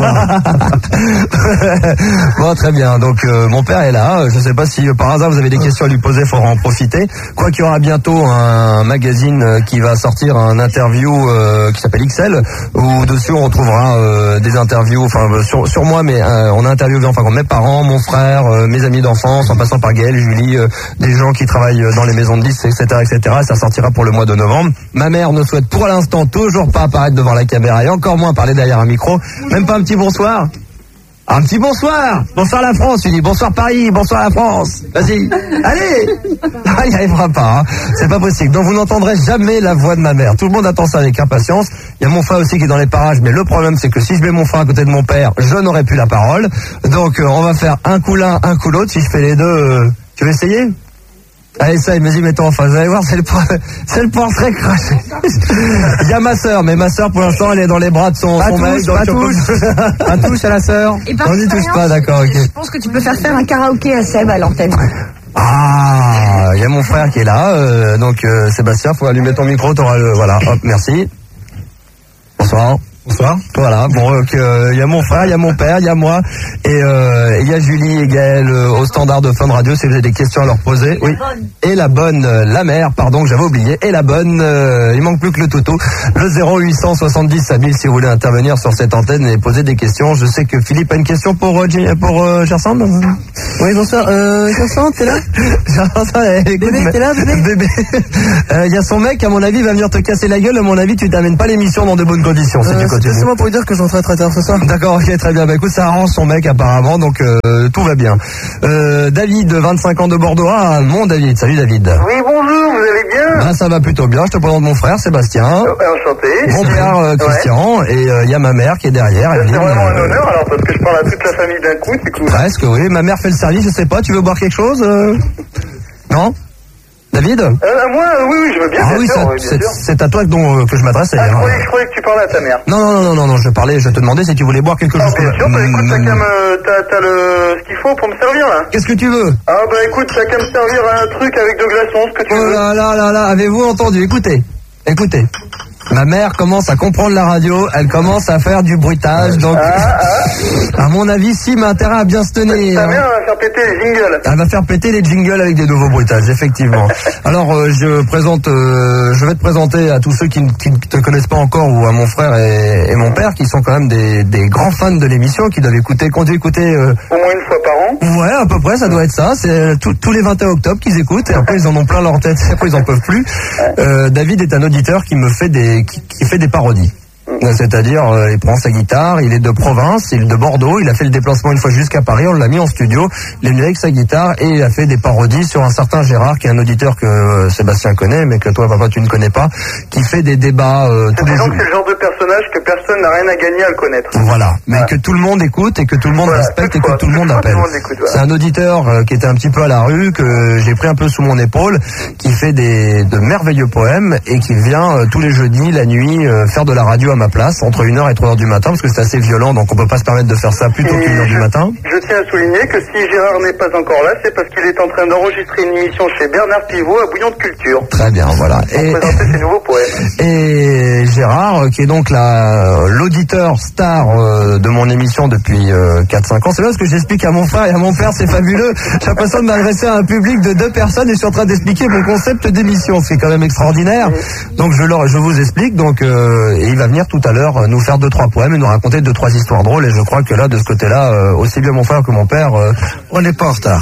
Bon, très bien. Donc euh, mon père est là. Je sais pas si euh, par hasard vous avez des questions à lui poser, il faudra en profiter. Quoi qu'il y aura bientôt un magazine euh, qui va sortir un interview euh, qui s'appelle X L, où dessus on retrouvera euh, des interviews, enfin sur, sur moi, mais euh, on a interviewé enfin mes parents, mon frère, euh, mes amis d'enfance, en passant par Gaël, Julie, euh, des gens qui travaillent dans les maisons de disques, et cetera, et cetera. Ça sortira pour le mois de novembre. Ma mère ne souhaite pour l'instant toujours pas apparaître devant la caméra et encore moins parler derrière un micro. Même pas un petit bonsoir. Un petit bonsoir. Bonsoir la France, tu dis. Bonsoir Paris, bonsoir la France. Vas-y. Allez. Ah, il n'y arrivera pas. Hein. C'est pas possible. Donc vous n'entendrez jamais la voix de ma mère. Tout le monde attend ça avec impatience. Il y a mon frère aussi qui est dans les parages, mais le problème c'est que si je mets mon frère à côté de mon père, je n'aurai plus la parole. Donc euh, on va faire un coup l'un, un coup l'autre. Si je fais les deux, euh... tu veux essayer? Allez, essaye, vas-y, mets-toi en face. Vous allez voir, c'est le, c'est le portrait craché. Il y a ma sœur, mais ma sœur, pour l'instant, elle est dans les bras de son, son mec. Pas touche, pas touche à la sœur. On n'y touche pas, d'accord, ok. Je pense que tu peux faire faire un karaoké à Seb à l'antenne. Ah, il y a mon frère qui est là, euh, donc euh, Sébastien, faut allumer ton micro, t'auras le... Voilà, hop, merci. Bonsoir. Bonsoir. Voilà, bon, il euh, y a mon frère, il y a mon père, il y a moi, et il euh, y a Julie et Gaël euh, au standard de Fun Radio, si vous avez des questions à leur poser. Oui. Et la bonne, euh, la mère, pardon, que j'avais oublié, et la bonne, euh, il manque plus que le toutou, le zéro huit cent soixante-dix à mille si vous voulez intervenir sur cette antenne et poser des questions. Je sais que Philippe a une question pour, euh, pour euh, Gerson. Oui, bonsoir, euh, Gerson, t'es là? Gerson, écoute, bébé, t'es là, bébé? Bébé. Il euh, y a son mec, à mon avis, va venir te casser la gueule, à mon avis, tu t'amènes pas l'émission dans de bonnes conditions, si euh, tu continues. C'est moi pour lui dire que je rentre très tard, c'est ça? D'accord, ok, très bien. Bah écoute, ça arrange son mec apparemment, donc euh, tout va bien. Euh, David, vingt-cinq ans de Bordeaux. Ah, mon David, salut David. Oui, bonjour, vous allez bien? Ah, ça va plutôt bien, je te présente mon frère Sébastien. Euh, enchanté. Mon père euh, Christian, ouais. Et il euh, y a ma mère qui est derrière. C'est vraiment un honneur alors, parce que je parle à toute la famille d'un coup, c'est cool. Presque, oui. Ma mère fait le service, je sais pas, tu veux boire quelque chose euh... Non? David euh, Moi, euh, oui, oui, je veux bien. Ah bien oui, sûr, c'est, oui, bien c'est, sûr. c'est à toi dont, euh, que je m'adressais. Ah, je, hein. croyais, je croyais que tu parlais à ta mère. Non, non, non, non, non, je parlais, je te demandais si tu voulais boire quelque ah, chose. Bien sûr, bah écoute, t'as qu'à me, t'as, t'as le, ce qu'il faut pour me servir là. Qu'est-ce que tu veux? Ah bah écoute, t'as qu'à me servir un truc avec de glaçons, ce que tu oh veux. Oh là là là là, avez-vous entendu? Écoutez, écoutez. Ma mère commence à comprendre la radio, elle commence à faire du bruitage, donc ah, ah. à mon avis, si, mais intérêt à bien se tenir. Ta mère va faire péter les jingles. Elle va faire péter les jingles avec des nouveaux bruitages, effectivement. Alors, euh, je présente, euh, je vais te présenter à tous ceux qui, qui ne te connaissent pas encore, ou à mon frère et, et mon père, qui sont quand même des, des grands fans de l'émission, qui doivent écouter, qu'on doit écouter. Euh, Au moins une fois par an. Ouais, à peu près, ça doit être ça. C'est tout, tous les vingt et un octobre qu'ils écoutent, et après ils en ont plein leur tête, et après ils en peuvent plus. Euh, David est un auditeur qui me fait des Qui, qui fait des parodies. C'est-à-dire, euh, il prend sa guitare, il est de province, il est de Bordeaux, il a fait le déplacement une fois jusqu'à Paris, on l'a mis en studio, il est venu avec sa guitare et il a fait des parodies sur un certain Gérard, qui est un auditeur que euh, Sébastien connaît, mais que toi, papa, tu ne connais pas, qui fait des débats euh, tous les jours. C'est le genre de personnage que personne n'a rien à gagner à le connaître. Voilà, mais voilà. Que tout le monde écoute et que tout le monde voilà, respecte et que fois, tout le monde appelle. Le monde écoute, voilà. C'est un auditeur euh, qui était un petit peu à la rue, que j'ai pris un peu sous mon épaule, qui fait des de merveilleux poèmes et qui vient euh, tous les jeudis, la nuit, euh, faire de la radio à ma place, entre une heure et trois heures du matin, parce que c'est assez violent, donc on peut pas se permettre de faire ça plus tôt qu'une heure du matin. Je tiens à souligner que si Gérard n'est pas encore là, c'est parce qu'il est en train d'enregistrer une émission chez Bernard Pivot à Bouillon de Culture. Très bien, voilà. Pour et, présenter ses nouveaux poèmes. Et Gérard, qui est donc la, l'auditeur star euh, de mon émission depuis euh, quatre cinq ans, c'est là ce que j'explique à mon frère et à mon père, c'est fabuleux. J'ai l'impression de m'adresser à un public de deux personnes et je suis en train d'expliquer mon concept d'émission, c'est quand même extraordinaire. Oui. Donc je, leur, je vous explique, donc euh, et il va venir tout à l'heure nous faire deux trois poèmes et nous raconter deux trois histoires drôles, et je crois que là de ce côté-là euh, aussi bien mon frère que mon père euh, on n'est pas en retard.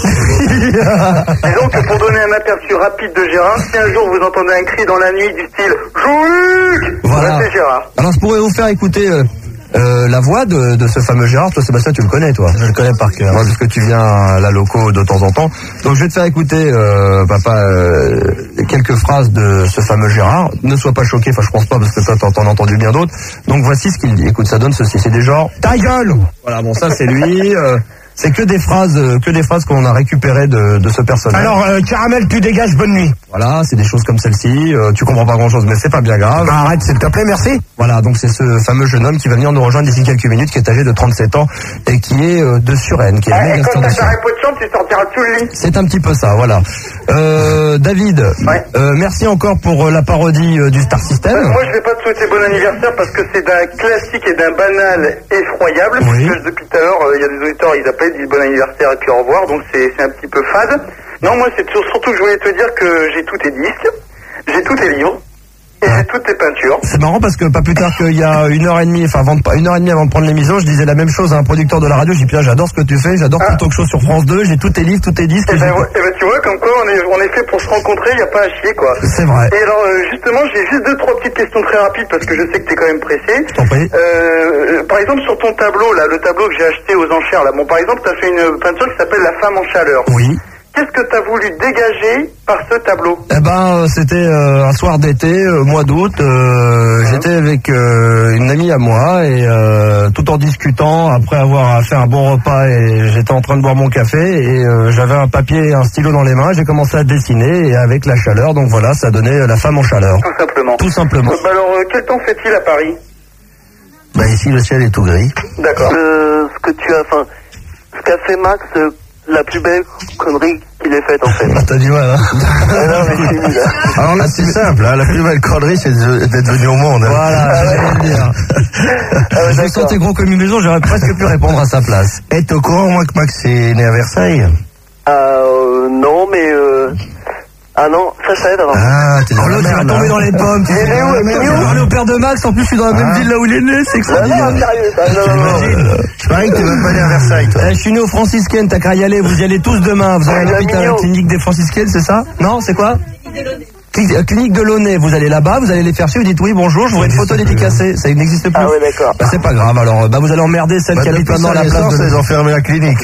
Disons que pour donner un aperçu rapide de Gérard, si un jour vous entendez un cri dans la nuit du style Jean-Luc, voilà, c'est Gérard. Alors je pourrais vous faire écouter euh, Euh, la voix de, de ce fameux Gérard. Toi Sébastien, tu le connais, toi? Je le connais par cœur, ouais, parce que tu viens à la loco de temps en temps. Donc je vais te faire écouter euh, papa euh, quelques phrases de ce fameux Gérard. Ne sois pas choqué, enfin je pense pas, parce que toi t'en as entendu bien d'autres. Donc voici ce qu'il dit. Écoute, ça donne ceci, c'est des genres ta gueule. Voilà, bon ça c'est lui. euh, C'est que des phrases, que des phrases qu'on a récupérées de, de ce personnage. Alors, euh, Caramel, tu dégages, bonne nuit. Voilà, c'est des choses comme celle-ci. Euh, tu comprends pas grand-chose, mais c'est pas bien grave. Bah, arrête, s'il te plaît, merci. Voilà, donc c'est ce fameux jeune homme qui va venir nous rejoindre d'ici quelques minutes, qui est âgé de trente-sept ans et qui est euh, de Suresnes, qui est ah, et quand t'as carré pot de chambre, tu sortiras tout le lit. C'est un petit peu ça, voilà. Euh, David, ouais. euh, merci encore pour euh, la parodie euh, du Star System. Euh, moi, je vais pas te souhaiter bon anniversaire parce que c'est d'un classique et d'un banal effroyable. Oui. Parce que depuis tout à l'heure, il euh, y a des auditeurs, ils appellent, ils disent bon anniversaire et puis au revoir, donc c'est, c'est un petit peu fade. Non, moi, c'est surtout que je voulais te dire que j'ai tous tes disques, j'ai tous tes livres, et j'ai toutes tes peintures. C'est marrant parce que pas plus tard qu'il y a une heure et demie, enfin avant de, une heure et demie avant de prendre l'émission, je disais la même chose à un producteur de la radio. J'ai dit, Pierre, j'adore ce que tu fais, j'adore ah. ton talk show sur France deux, j'ai tous tes livres, tous tes disques. Et, et, ben, ouais, et ben tu vois, comme quoi on est, on est fait pour se rencontrer, il n'y a pas à chier, quoi. C'est vrai. Et alors, euh, justement, j'ai juste deux, trois petites questions très rapides parce que je sais que t'es quand même pressé. Je t'en prie. Euh, par exemple, sur ton tableau, là, le tableau que j'ai acheté aux enchères, là, bon, par exemple, t'as fait une peinture qui s'appelle La femme en chaleur. Oui. Qu'est-ce que tu as voulu dégager par ce tableau? Eh ben, c'était euh, un soir d'été, euh, mois d'août. Euh, mmh. J'étais avec euh, une amie à moi et euh, tout en discutant, après avoir fait un bon repas, et j'étais en train de boire mon café et euh, j'avais un papier et un stylo dans les mains. J'ai commencé à dessiner et avec la chaleur, donc voilà, ça donnait La femme en chaleur. Tout simplement. Tout simplement. Euh, bah alors, euh, quel temps fait-il à Paris? Bah ici, le ciel est tout gris. D'accord. Euh, ce que tu as, enfin, ce qu'a fait Max. Euh... La plus belle connerie qu'il ait faite en fait. Ah, t'as du mal, hein. Ah non, mais c'est nul. Alors là, c'est simple, hein, la plus belle connerie, c'est de- d'être venu au monde. Hein. Voilà, Ah ouais. j'allais le dire. Ah ouais, Je me d'accord. sentais gros comme une maison, j'aurais presque pu répondre à sa place. Et t'es au courant, moi, que Max est né à Versailles? Ah, euh, non, mais euh... Ah non, ça, ça aide. Alors. Ah, t'es dans la merde, tu vas tomber dans les pommes. Tu Il sais, est où, mais il est je où vais aller au père de Max, en plus je suis dans la même Ah. ville là où il est né, c'est Non, non, extraordinaire. sérieux, ça, non, non, non. Je parie que t'es même pas né à Versailles, toi. Eh, je suis né aux franciscaines, t'as qu'à y aller, vous y allez tous demain. Vous allez à Ah, l'hôpital, à la mignon. clinique des franciscaines, c'est ça? Non, c'est quoi? Cli- euh, Clinique de Launay, vous allez là-bas, vous allez les faire chier, vous dites oui, bonjour, je voudrais une photo dédicacée. Ça n'existe plus. Ah ouais, d'accord. Bah, c'est pas grave, alors bah, vous allez emmerder celle qui habite maintenant à la place de... Ils ont fermé la clinique.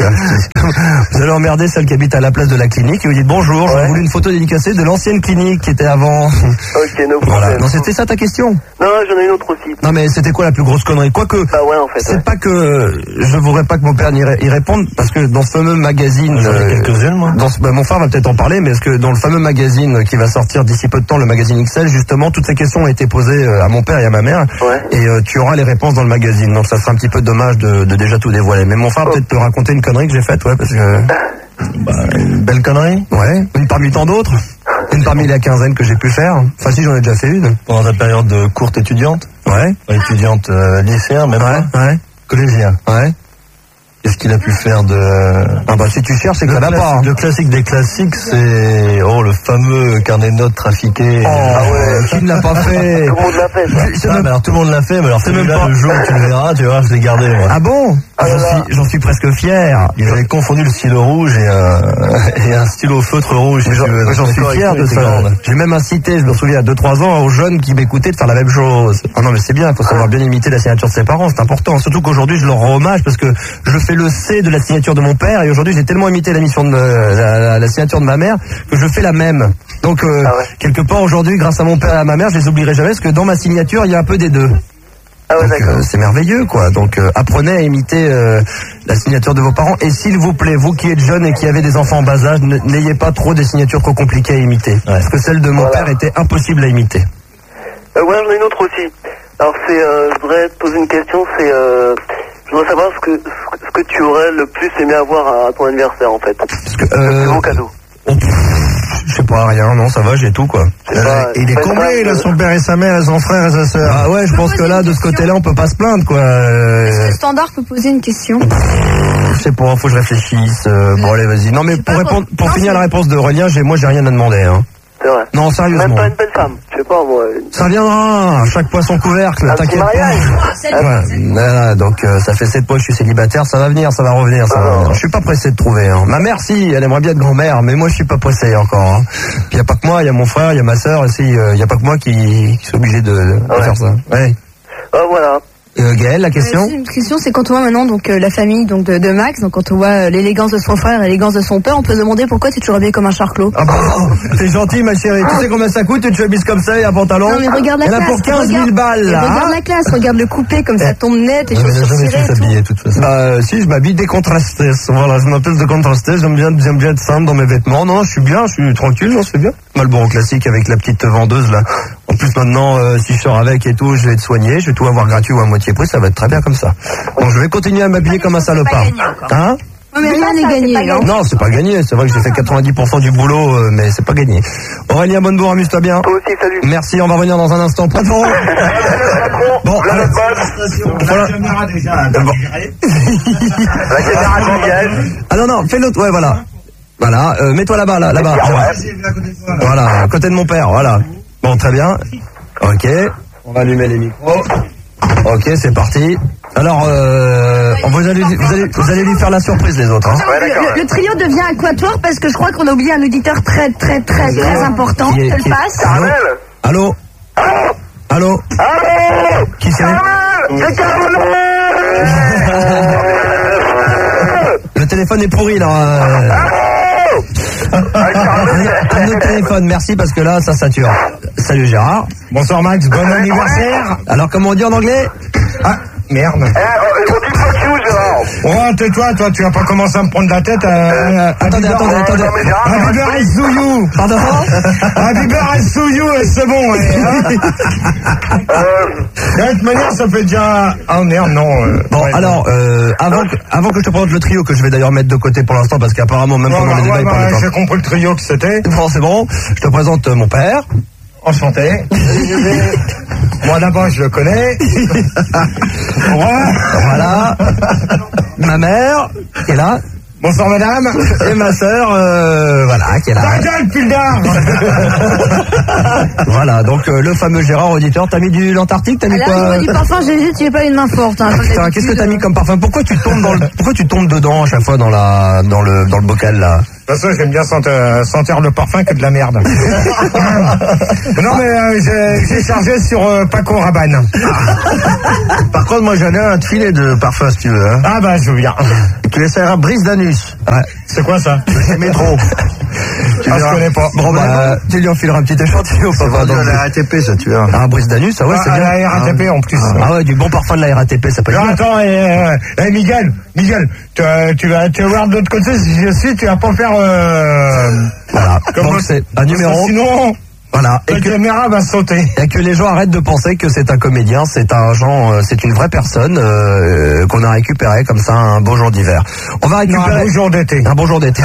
Vous allez emmerder celle qui habite à la place de la clinique et vous dites bonjour, j'aurais voulu une photo dédicacée de l'ancienne clinique qui était avant. Ok, no Voilà. problème. Non, c'était ça ta question? Non, j'en ai une autre aussi. Non mais c'était quoi la plus grosse connerie? Quoique, Bah ouais, en fait. c'est Ouais. pas que je voudrais pas que mon père n'y ré- y réponde parce que dans ce fameux magazine, euh, quelques-unes moi. Dans ce- bah, mon frère va peut-être en parler, mais est-ce que dans le fameux magazine qui va sortir d'ici peu de temps, le magazine X L, justement, toutes ces questions ont été posées euh, à mon père et à ma mère, Ouais. et euh, tu auras les réponses dans le magazine. Donc ça sera un petit peu dommage de, de déjà tout dévoiler. Mais mon frère va peut-être te raconter une connerie que j'ai faite, ouais, parce que bah, une belle connerie, ouais, une parmi tant d'autres. Une parmi la quinzaine que j'ai pu faire. Enfin, si, j'en ai déjà fait une. Pendant ta période de courte étudiante? Ouais. Étudiante euh, lycéen, même ouais, pas ouais. Collégien? Ouais. Qu'est-ce qu'il a pu faire de... Ah bah si tu cherches, c'est que ça va pas. Hein. Le classique des classiques, c'est... Oh, le fameux carnet de notes trafiqué. Oh, ah ouais. Qui ne l'a pas fait? Tout le monde l'a fait, ça. C'est ah, même... alors tout le monde l'a fait, mais alors c'est même pas le jour où tu le verras, tu verras, je l'ai gardé, moi. Ah bon? Ah, j'en suis, j'en suis presque fier. Ils avaient confondu le stylo rouge et un, et un stylo feutre rouge. Si j'en, j'en suis fier de ça. J'ai même incité, je me souviens, à deux trois ans, aux jeunes qui m'écoutaient de faire la même chose. Ah non, mais c'est bien, il faut savoir bien imiter la signature de ses parents, c'est important. Surtout qu'aujourd'hui, je leur rends hommage parce que je fais le C de la signature de mon père et aujourd'hui, j'ai tellement imité la mission de euh, la, la, la signature de ma mère que je fais la même. Donc, euh, ah ouais. quelque part, aujourd'hui, grâce à mon père et à ma mère, je les oublierai jamais parce que dans ma signature, il y a un peu des deux. Ah ouais, donc, euh, c'est merveilleux, quoi. Donc, euh, apprenez à imiter euh, la signature de vos parents. Et s'il vous plaît, vous qui êtes jeunes et qui avez des enfants en bas âge, n'ayez pas trop des signatures trop compliquées à imiter. Ouais. Parce que celle de mon voilà. père était impossible à imiter. Euh, ouais, j'en ai une autre aussi. Alors, c'est, euh, je voudrais te poser une question. C'est, euh, je voudrais savoir ce que ce que tu aurais le plus aimé avoir à ton anniversaire, en fait. Parce que, euh, le plus beau cadeau. Oh, je sais pas, rien, non, ça va, j'ai tout, quoi. Pas, il est comblé, là, son père et sa mère, et son frère et sa sœur. Ah ouais, je pense que là, de ce côté-là, on peut pas se plaindre, quoi. Est-ce que le standard peut poser une question? Je sais pas, faut que je réfléchisse. Euh, bon, allez, vas-y. Non, mais pour répondre, pour non, finir la réponse de Aurélien, j'ai, moi, j'ai rien à demander, hein. C'est vrai. Non, sérieusement. Même pas une belle femme, je sais pas, moi. Ça viendra, chaque fois son couvercle, un t'inquiète pas. Ouais, voilà, donc euh, ça fait sept mois que je suis célibataire, ça va venir, ça va revenir, ça va revenir. Je suis pas pressé de trouver. Hein. Ma mère, si, elle aimerait bien être grand-mère, mais moi je suis pas pressé encore. Hein. Puis y a pas que moi, il y a mon frère, il y a ma sœur, aussi, il euh, y a pas que moi qui, qui suis obligé de, de ouais. faire ça. Ouais. Ah voilà. Euh, Gaëlle, la question? Une question, c'est quand on voit maintenant donc euh, la famille donc de, de Max, donc quand on voit euh, l'élégance de son frère, l'élégance de son père, on peut se demander pourquoi tu es toujours habillé comme un charclos. Ah bah, t'es gentil ma chérie, tu sais combien ça coûte, tu te habilles comme ça et un pantalon? Non mais regarde la classe. classe. pour quinze mille balles là. Regarde la classe, regarde le coupé comme ça tombe net, les chaussures cirées et tout. De toute façon. Bah euh, si, je m'habille décontrasté. Voilà, je m'appelle décontrasté, j'aime bien, j'aime bien être simple dans mes vêtements. Non, je suis bien, je suis tranquille, non, c'est bien. Malboro classique avec la petite vendeuse là. En plus maintenant, euh, si je sors avec et tout, je vais être soigné, je vais tout avoir gratuit ou à moitié prix, ça va être très bien comme ça. Donc je vais continuer à m'habiller comme un salopard. Hein? Non, mais rien n'est gagné. Non, non c'est pas gagné. C'est vrai que j'ai fait quatre-vingt-dix pour cent du boulot, euh, mais c'est pas gagné. Aurélien Bonnebourg, amuse-toi bien. Toi aussi, salut. Merci, on va revenir dans un instant. Patron. Bon, la voilà. caméra déjà. La caméra dégage. Ah non, non, fais l'autre, ouais, voilà. Voilà, euh, mets-toi là-bas, là, là-bas. Là voilà, à côté de mon père, voilà. Bon, très bien. Ok, on va allumer les micros. Ok, c'est parti. Alors, euh, vous, allez, vous, allez, vous allez lui faire la surprise, les autres. Hein. Ouais, le, le, le trio devient un quatuor parce que je crois qu'on a oublié un auditeur très, très, très, très important. Je te le passe. Allô? Allô? Allô? Allô? Qui c'est? C'est Caroline. Le téléphone est pourri, là. Un, un autre téléphone, merci parce que là ça sature. Salut Gérard. Bonsoir Max, bon anniversaire. Alors comment on dit en anglais? Ah merde. Eh, on dit fuck you Gérard. Oh, tais-toi, toi, tu vas pas commencer à me prendre la tête. Euh, attendez, attendez, attendez. Habiber et Souyou. Pardon. Habiber et Souyou, c'est bon. De toute manière, ça fait déjà. Ah merde, non. Euh, bon, ouais, alors, euh, avant, que, avant que je te présente le trio que je vais d'ailleurs mettre de côté pour l'instant parce qu'apparemment même ouais, pendant ouais, les débats, ouais, il parlait ouais, pas. J'ai compris le trio que c'était. Bon, c'est bon. Je te présente euh, mon père. Enchanté. Moi d'abord je le connais. Voilà. Ma mère qui est là. Bonsoir madame. Et ma sœur, euh, voilà, qui est là. Ta gueule, putain. Voilà, donc euh, le fameux Gérard auditeur. T'as mis du l'Antarctique, t'as mis ah, quoi? Là, du parfum, j'ai dit, tu n'es pas une main forte. Hein, putain, qu'est-ce que t'as mis comme parfum? Pourquoi tu tombes dans le, pourquoi tu tombes dedans à chaque fois dans la, dans le, dans le bocal là? De toute façon, j'aime bien sentir, sentir le parfum que de la merde. Non mais euh, j'ai, j'ai chargé sur euh, Paco Rabanne. Par contre, moi j'en ai un filet de parfum si tu veux. Hein. Ah bah je veux bien. Tu essaieras Brise d'anus. Ouais. C'est quoi ça? C'est métro. Tu ah, je connais pas. Bon bah, tu lui enfileras un petit échantillon. C'est pas dans la R A T P ça, tu vois. Ah, Brise d'anus, ça ouais, ah, c'est bien. La R A T P ah, en plus. Ah ouais, du bon parfum de la R A T P, ça peut être bien. Attends, euh, euh, Miguel, Miguel, tu, euh, tu vas, tu vas voir de l'autre côté, si je suis, tu vas pas faire, euh... Voilà. Donc c'est un numéro. Sinon, voilà. Et la que, caméra va sauter. Et que les gens arrêtent de penser que c'est un comédien, c'est un genre, euh, c'est une vraie personne euh, qu'on a récupéré comme ça un beau jour d'hiver. On va récupérer non, un beau jour d'été. Un beau jour d'été.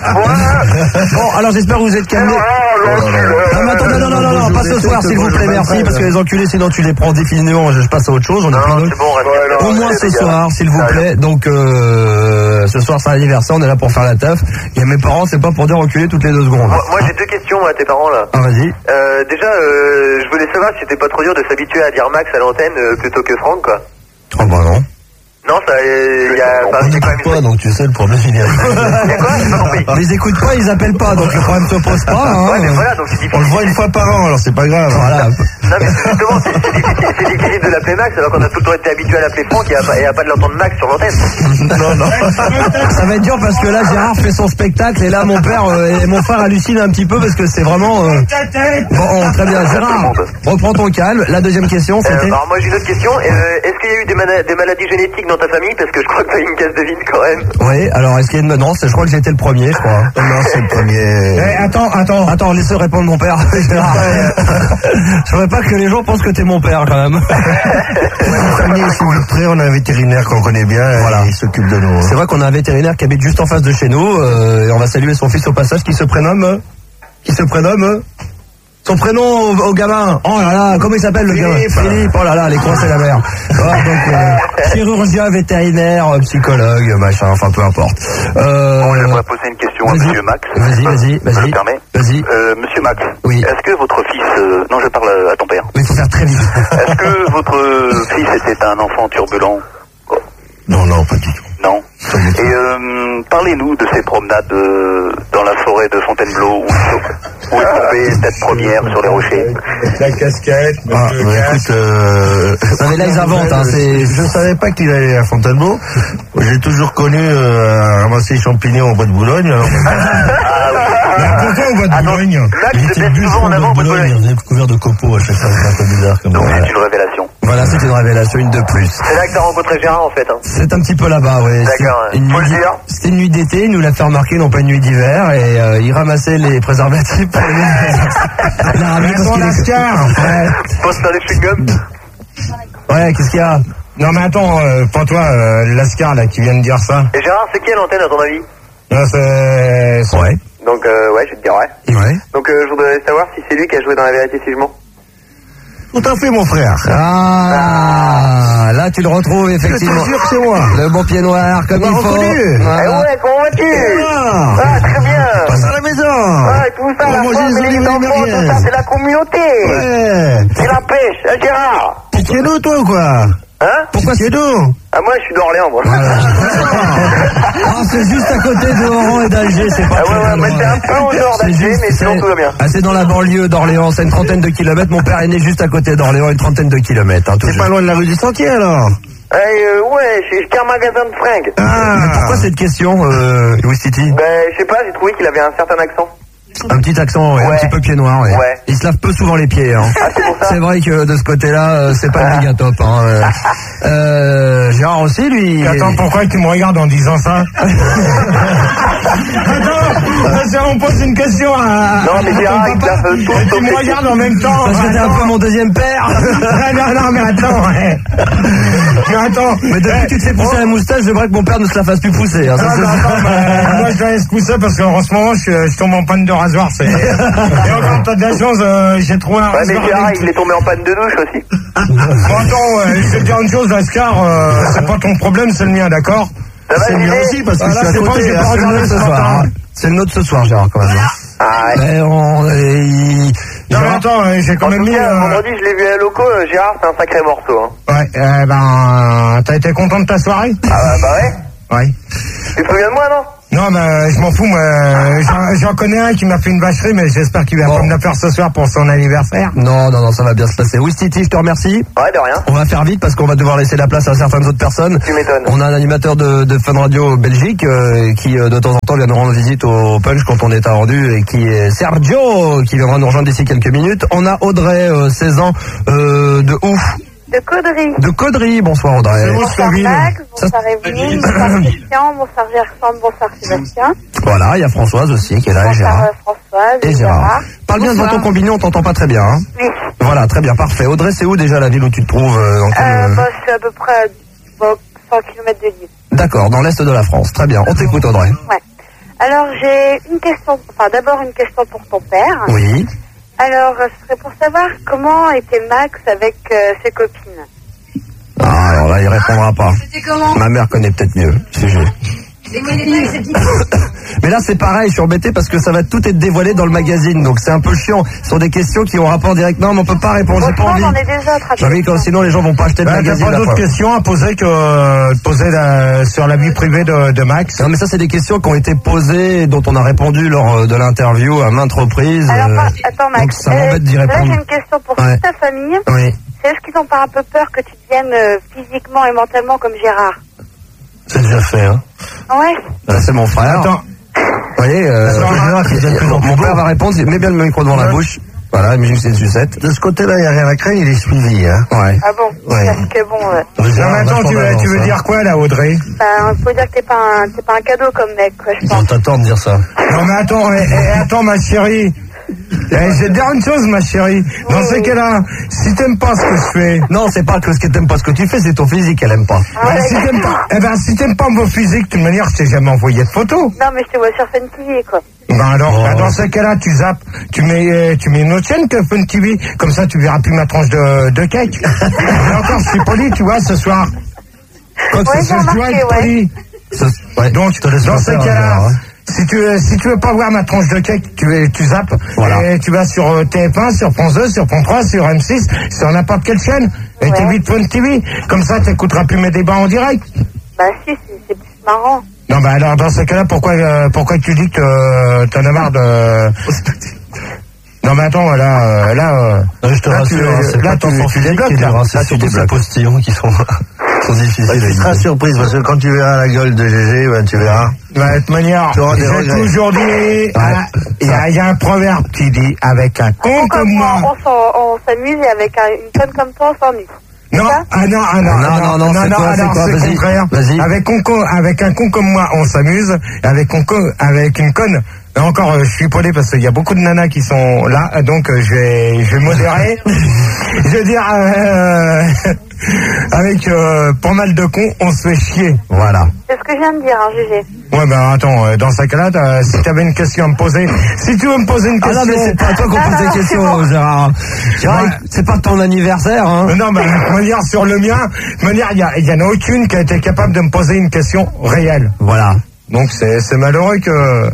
Bon, alors j'espère que vous êtes calmés. Non, mais attendez, non, non, non, non, pas ce soir, s'il vous plaît, merci, parce que les enculés, sinon tu les prends définitivement. Je passe à autre chose. On a plein d'autres. Au moins ce soir, s'il vous plaît. Donc euh, ce soir, c'est l'anniversaire. On est là pour faire la teuf. Et mes parents, c'est pas pour dire reculer toutes les deux secondes. Moi, moi j'ai deux questions à tes parents là. Ah, vas-y. Euh, déjà, euh, je voulais savoir si c'était pas trop dur de s'habituer à dire Max à l'antenne euh, plutôt que Franck, quoi. Oh bah non. Non, ça, il y a... On n'écoute pas, donc tu sais, le problème, il est... Il y a quoi? J'ai pas compris. Ils les écoutent pas, ils appellent pas, donc le problème se pose pas, hein. Ouais, mais voilà, donc c'est difficile. On le voit une fois par an, alors c'est pas grave. Voilà. Non, mais justement, c'est, c'est, difficile, c'est difficile de l'appeler Max, alors qu'on a tout le temps été habitué à l'appeler Franck et à, et à pas de l'entendre Max sur l'antenne. Non, non. Ça va être dur parce que là, Gérard fait son spectacle, et là, mon père euh, et mon frère hallucinent un petit peu parce que c'est vraiment... Euh... Bon, très bien, Gérard, reprends ton calme. La deuxième question, c'était... Euh, alors moi, j'ai une autre question. Euh, est-ce qu'il y a eu des, mana- des maladies génétiques dans ta famille? Parce que je crois que t'as eu une case de vide quand même. Oui, alors est-ce qu'il y a une... Non, c'est, je crois que j'étais le premier, je crois. Non, c'est le premier. Eh, attends, attends. Attends, laissez répondre mon père. Je voudrais pas que les gens pensent que t'es mon père, quand même. Famille, si vous êtes prêts, on a un vétérinaire qu'on connaît bien, voilà. Il s'occupe de nous. Hein. C'est vrai qu'on a un vétérinaire qui habite juste en face de chez nous, euh, et on va saluer son fils au passage, qui se prénomme... Qui se prénomme... Son prénom au, au gamin. Oh là là, comment il s'appelle le gamin? Philippe. Oh là là, les coins c'est la mer. Ouais, donc euh, chirurgien, vétérinaire, psychologue, machin, enfin peu importe. Euh, bon, j'aimerais poser une question à Monsieur Max. Vas-y, vas-y, vas-y. Je me permets. Vas-y. Euh, Monsieur Max. Oui. Est-ce que votre fils, euh, non, je parle à ton père. Mais il faut faire très vite. Est-ce que votre fils était un enfant turbulent? Non, non, pas du tout. Non. Et euh, parlez-nous de ces promenades euh, dans la forêt de Fontainebleau où, où est tombé tête première sur les rochers. La casquette. Ah, mais écoute, euh, non mais là ils inventent. Hein, c'est... Je savais pas qu'il allait à Fontainebleau. J'ai toujours connu euh, ramasser les champignons au bois de Boulogne. Alors... Pourquoi au bois de Boulogne? Max se met souvent en avant au bois de Boulogne. Il est couvert de copeaux à chaque fois, c'est un peu bizarre comme ça. Donc c'est une révélation. Voilà, c'est une révélation, une de plus. C'est là que t'as rencontré Gérard en fait. Hein. C'est un petit peu là-bas, oui. D'accord, c'est une faut nuit... le dire. C'était une nuit d'été, il nous l'a fait remarquer, non pas une nuit d'hiver, et euh, il ramassait les préservatifs pour les... Il a ramené parce qu'il est... Ouais. Faut se faire des chewing-gums. Ouais, qu'est-ce qu'il y a? Non mais attends, euh, pas toi, euh, Lascar là qui vient de dire ça. Et Gérard, c'est qui à l'antenne à ton avis? Non, c'est... c'est... Ouais. Donc euh, ouais, je vais te dire ouais. Ouais. Donc euh, je voudrais savoir si c'est lui qui a joué dans La Vérité si je mens. Tout à fait, mon frère. Ah, là tu le retrouves effectivement. Je te jure que c'est moi. Le bon pied noir, comme il faut. Voilà. Eh ouais, comment vas-tu? Ah, ah, très bien. Passe à la maison. Ah, tout ça, la femme et les enfants, tout ça, c'est la communauté. Ouais. C'est la pêche, hein, Gérard? T'es chez nous, toi, ou quoi? Hein? Pourquoi c'est nous? Ah, moi, je suis d'Orléans, moi. Voilà. Ah, c'est juste à côté de Oran et d'Alger, c'est pas Ah, ouais, ouais, mais c'est un peu au nord d'Alger, mais sinon tout va bien. Ah, c'est dans la banlieue d'Orléans, c'est une trentaine de kilomètres. Mon père est né juste à côté d'Orléans, une trentaine de kilomètres. Hein, c'est pas loin de la rue du Sentier, alors? Eh, euh, ouais, c'est un magasin de fringues. Ah. Mais pourquoi cette question, euh, Louis Titi? Ben, je sais pas, j'ai trouvé qu'il avait un certain accent. Un petit accent, ouais, Ouais. un petit peu pied noir, ouais. Ouais. Il se lave peu souvent les pieds, hein. Ah, c'est pour ça. C'est vrai que de ce côté-là, euh, c'est pas le méga top, hein. Euh, euh, Gérard aussi, lui. Attends, pourquoi tu me regardes en disant ça? Attends, on pose une question à. Non, mais à ton Gérard, il papa, tape tout, et sauf tu me les regardes en même temps. Parce que t'es un Attends. peu mon deuxième père. Ah, non, non, mais attends, ouais. Mais attends. Mais depuis que tu te fais pousser la moustache, j'aimerais que mon père ne se la fasse plus pousser, hein. Ça, Ah, c'est- non, attends, bah, moi je la laisse pousser parce qu'en ce moment je, je tombe en panne de rasoir. C'est... Et encore t'as de la chance, euh, j'ai trouvé un Ouais, mais rasoir. Gérard, avec- il est tombé en panne de douche aussi. Bon, attends, ouais, je vais te dire une chose, Ascar, euh, c'est pas ton problème, c'est le mien, d'accord? Ça va, C'est le mien Gilles aussi, parce que Voilà, je suis c'est à pas, côté, j'ai hein. pas C'est le regardé nôtre ce ce soir, matin. hein. C'est le nôtre ce soir, Gérard, quand même. Ah ouais. Mais on, euh, il- Non, mais Gérard- attends, euh, j'ai quand En même tout mis. cas, euh, vendredi, je l'ai vu à Loco, euh, Gérard, c'est un sacré morceau. Hein. Ouais, euh, ben, t'as été content de ta soirée? Ah bah, bah ouais. Ouais. Tu te souviens de moi, non? Non, mais je m'en fous, moi. J'en, j'en connais un qui m'a fait une vacherie, mais j'espère qu'il va Bon. pas me la faire ce soir pour son anniversaire. Non, non, non, ça va bien se passer. Oui, Titi, je te remercie. Ouais, de rien. On va faire vite parce qu'on va devoir laisser la place à certaines autres personnes. Tu m'étonnes. On a un animateur de, de Fun Radio Belgique euh, qui euh, de temps en temps vient nous rendre visite au Punch quand on est à rendu et qui est Sergio qui viendra nous rejoindre d'ici quelques minutes. On a Audrey, euh, seize ans, euh, de ouf. De Caudry. De Caudry. Bonsoir Audrey. C'est où, Bonsoir cette ville? Max, bonsoir Evelyne, bonsoir Christian, bonsoir Gerson, bonsoir Sébastien. Voilà, il y a Françoise aussi qui est là et Bonsoir Gérard. euh, Françoise Et Gérard. Parle bien devant ton combiné, on t'entend pas très bien. Hein. Oui. Voilà, très bien, parfait. Audrey, c'est où déjà la ville où tu te trouves euh, dans quel, Euh, euh, bah, c'est à peu près bon, cent kilomètres de Lille. D'accord, dans l'est de la France. Très bien, on t'écoute Audrey. Ouais. Alors j'ai une question, enfin d'abord une question pour ton père. Oui. Alors euh, ce serait pour savoir comment était Max avec euh, ses copines. Ah, alors là, il répondra pas. C'était comment? Ma mère connaît peut-être mieux le sujet. Mais là, c'est pareil, je suis embêté parce que ça va tout être dévoilé dans le magazine, donc c'est un peu chiant. Ce sont des questions qui ont rapport direct. Non, mais on peut pas répondre, j'ai pas Franchement, envie. j'en ai des autres à Bah oui, quand- sinon les gens vont pas acheter le Bah, t'as magazine. pas la d'autres fois. questions à poser que euh, poser la- sur la vie privée de, de Max? Non, mais ça, c'est des questions qui ont été posées et dont on a répondu lors euh, de l'interview à maintes reprises. Alors, euh, pas- attends Max, donc ça m'embête d'y là répondre. j'ai une question pour Ouais. toute ta famille. Oui, C'est est-ce qu'ils ont pas un peu peur que tu deviennes euh, physiquement et mentalement comme Gérard? c'est déjà fait, hein. Ouais. Euh, c'est mon frère. Attends. Vous voyez, euh, mon, mon père va répondre, il met bien le micro devant la bouche. Voilà, mais juste une sucette. De ce côté-là, il n'y a rien à craindre, il est suivi, hein. Ouais. Ah bon? Ouais. Parce que bon, euh, Non, mais attends, tu veux, tu veux dire quoi, là, Audrey? ben, faut dire que t'es pas un, t'es pas un cadeau comme mec, quoi, je pense. On t'attend de dire ça. Non, mais attends, eh, eh, attends, ma chérie. Eh, je vais te dire une chose, ma chérie. Dans ces cas-là, si t'aimes pas ce que je fais. Non, c'est pas que ce que t'aimes pas ce que tu fais, c'est ton physique qu'elle aime pas. Ah Ben, si t'aimes pas, eh ben, si t'aimes pas mon physique, de toute manière, je t'ai jamais envoyé de photos. Non, mais je te vois sur Fun T V, quoi. Ben alors, Oh. ben, dans ces cas-là, tu zappes, tu mets, euh, tu mets une autre chaîne que Fun T V, comme ça, tu verras plus ma tranche de, de cake. Et encore, je suis poli, tu vois, ce soir. Quoi que Ouais, ce soit, j'ai je dois remarqué, être ouais. poli. Ce- ouais, Donc, je te laisse dans le ces faire, cas-là, Gérard, hein. si tu, veux- si tu veux pas voir ma tranche de cake, tu, tu zappes, Voilà. et tu vas sur euh, T F un, sur France deux, sur France trois, sur M six, sur n'importe quelle chaîne, et Ouais. t'évites Fun T V. Comme ça, t'écouteras plus mes débats en direct. Bah si, c'est, c'est plus marrant. Non, bah alors, dans ces cas-là, pourquoi, euh, pourquoi tu dis que euh, t'en as marre de... Non, mais attends, là, euh, là... euh, Je te là, rassure, tu, hein, c'est là, pas tu, tant son tu physique débloques, qui est là. dur, hein, Là, c'est tu surtout ses débloques. postillons qui sont, sont difficiles à tu éviter. seras surprise, parce que quand tu verras la gueule de Gégé, ben, tu verras. Bah, de toute manière, Tu auras des j'ai regrets. toujours dit, ah, il y, a- il y a un proverbe qui dit, avec un con Comme comme moi, moi... on, s'en- on s'amuse et avec un- une conne comme toi, on s'ennuie. Non, ah non, ah non, Non, ah non, non, c'est quoi, c'est alors quoi, c'est vas-y, contraire. vas-y. Avec, un con, avec un con comme moi, on s'amuse. Et avec, un con- avec une conne, et encore, euh, je suis polé parce qu'il y a beaucoup de nanas qui sont là, donc euh, je vais, je vais modérer. Je veux dire, euh, avec euh, pas mal de cons, on se fait chier. Voilà. C'est ce que je viens de dire, hein, Gégé. Ouais, ben attends, euh, dans ce cas-là, t'as- si t'avais une question à me poser, si tu veux me poser une Ah question... non, mais c'est pas à toi qu'on Ah, pose non, des non, questions, c'est bon. Gérard. Gérard, Ouais. c'est pas ton anniversaire, hein. Mais non, mais de toute manière, sur le mien, de toute manière, il y, a- il y en a aucune qui a été capable de me poser une question réelle. Voilà. Donc c'est c'est malheureux que...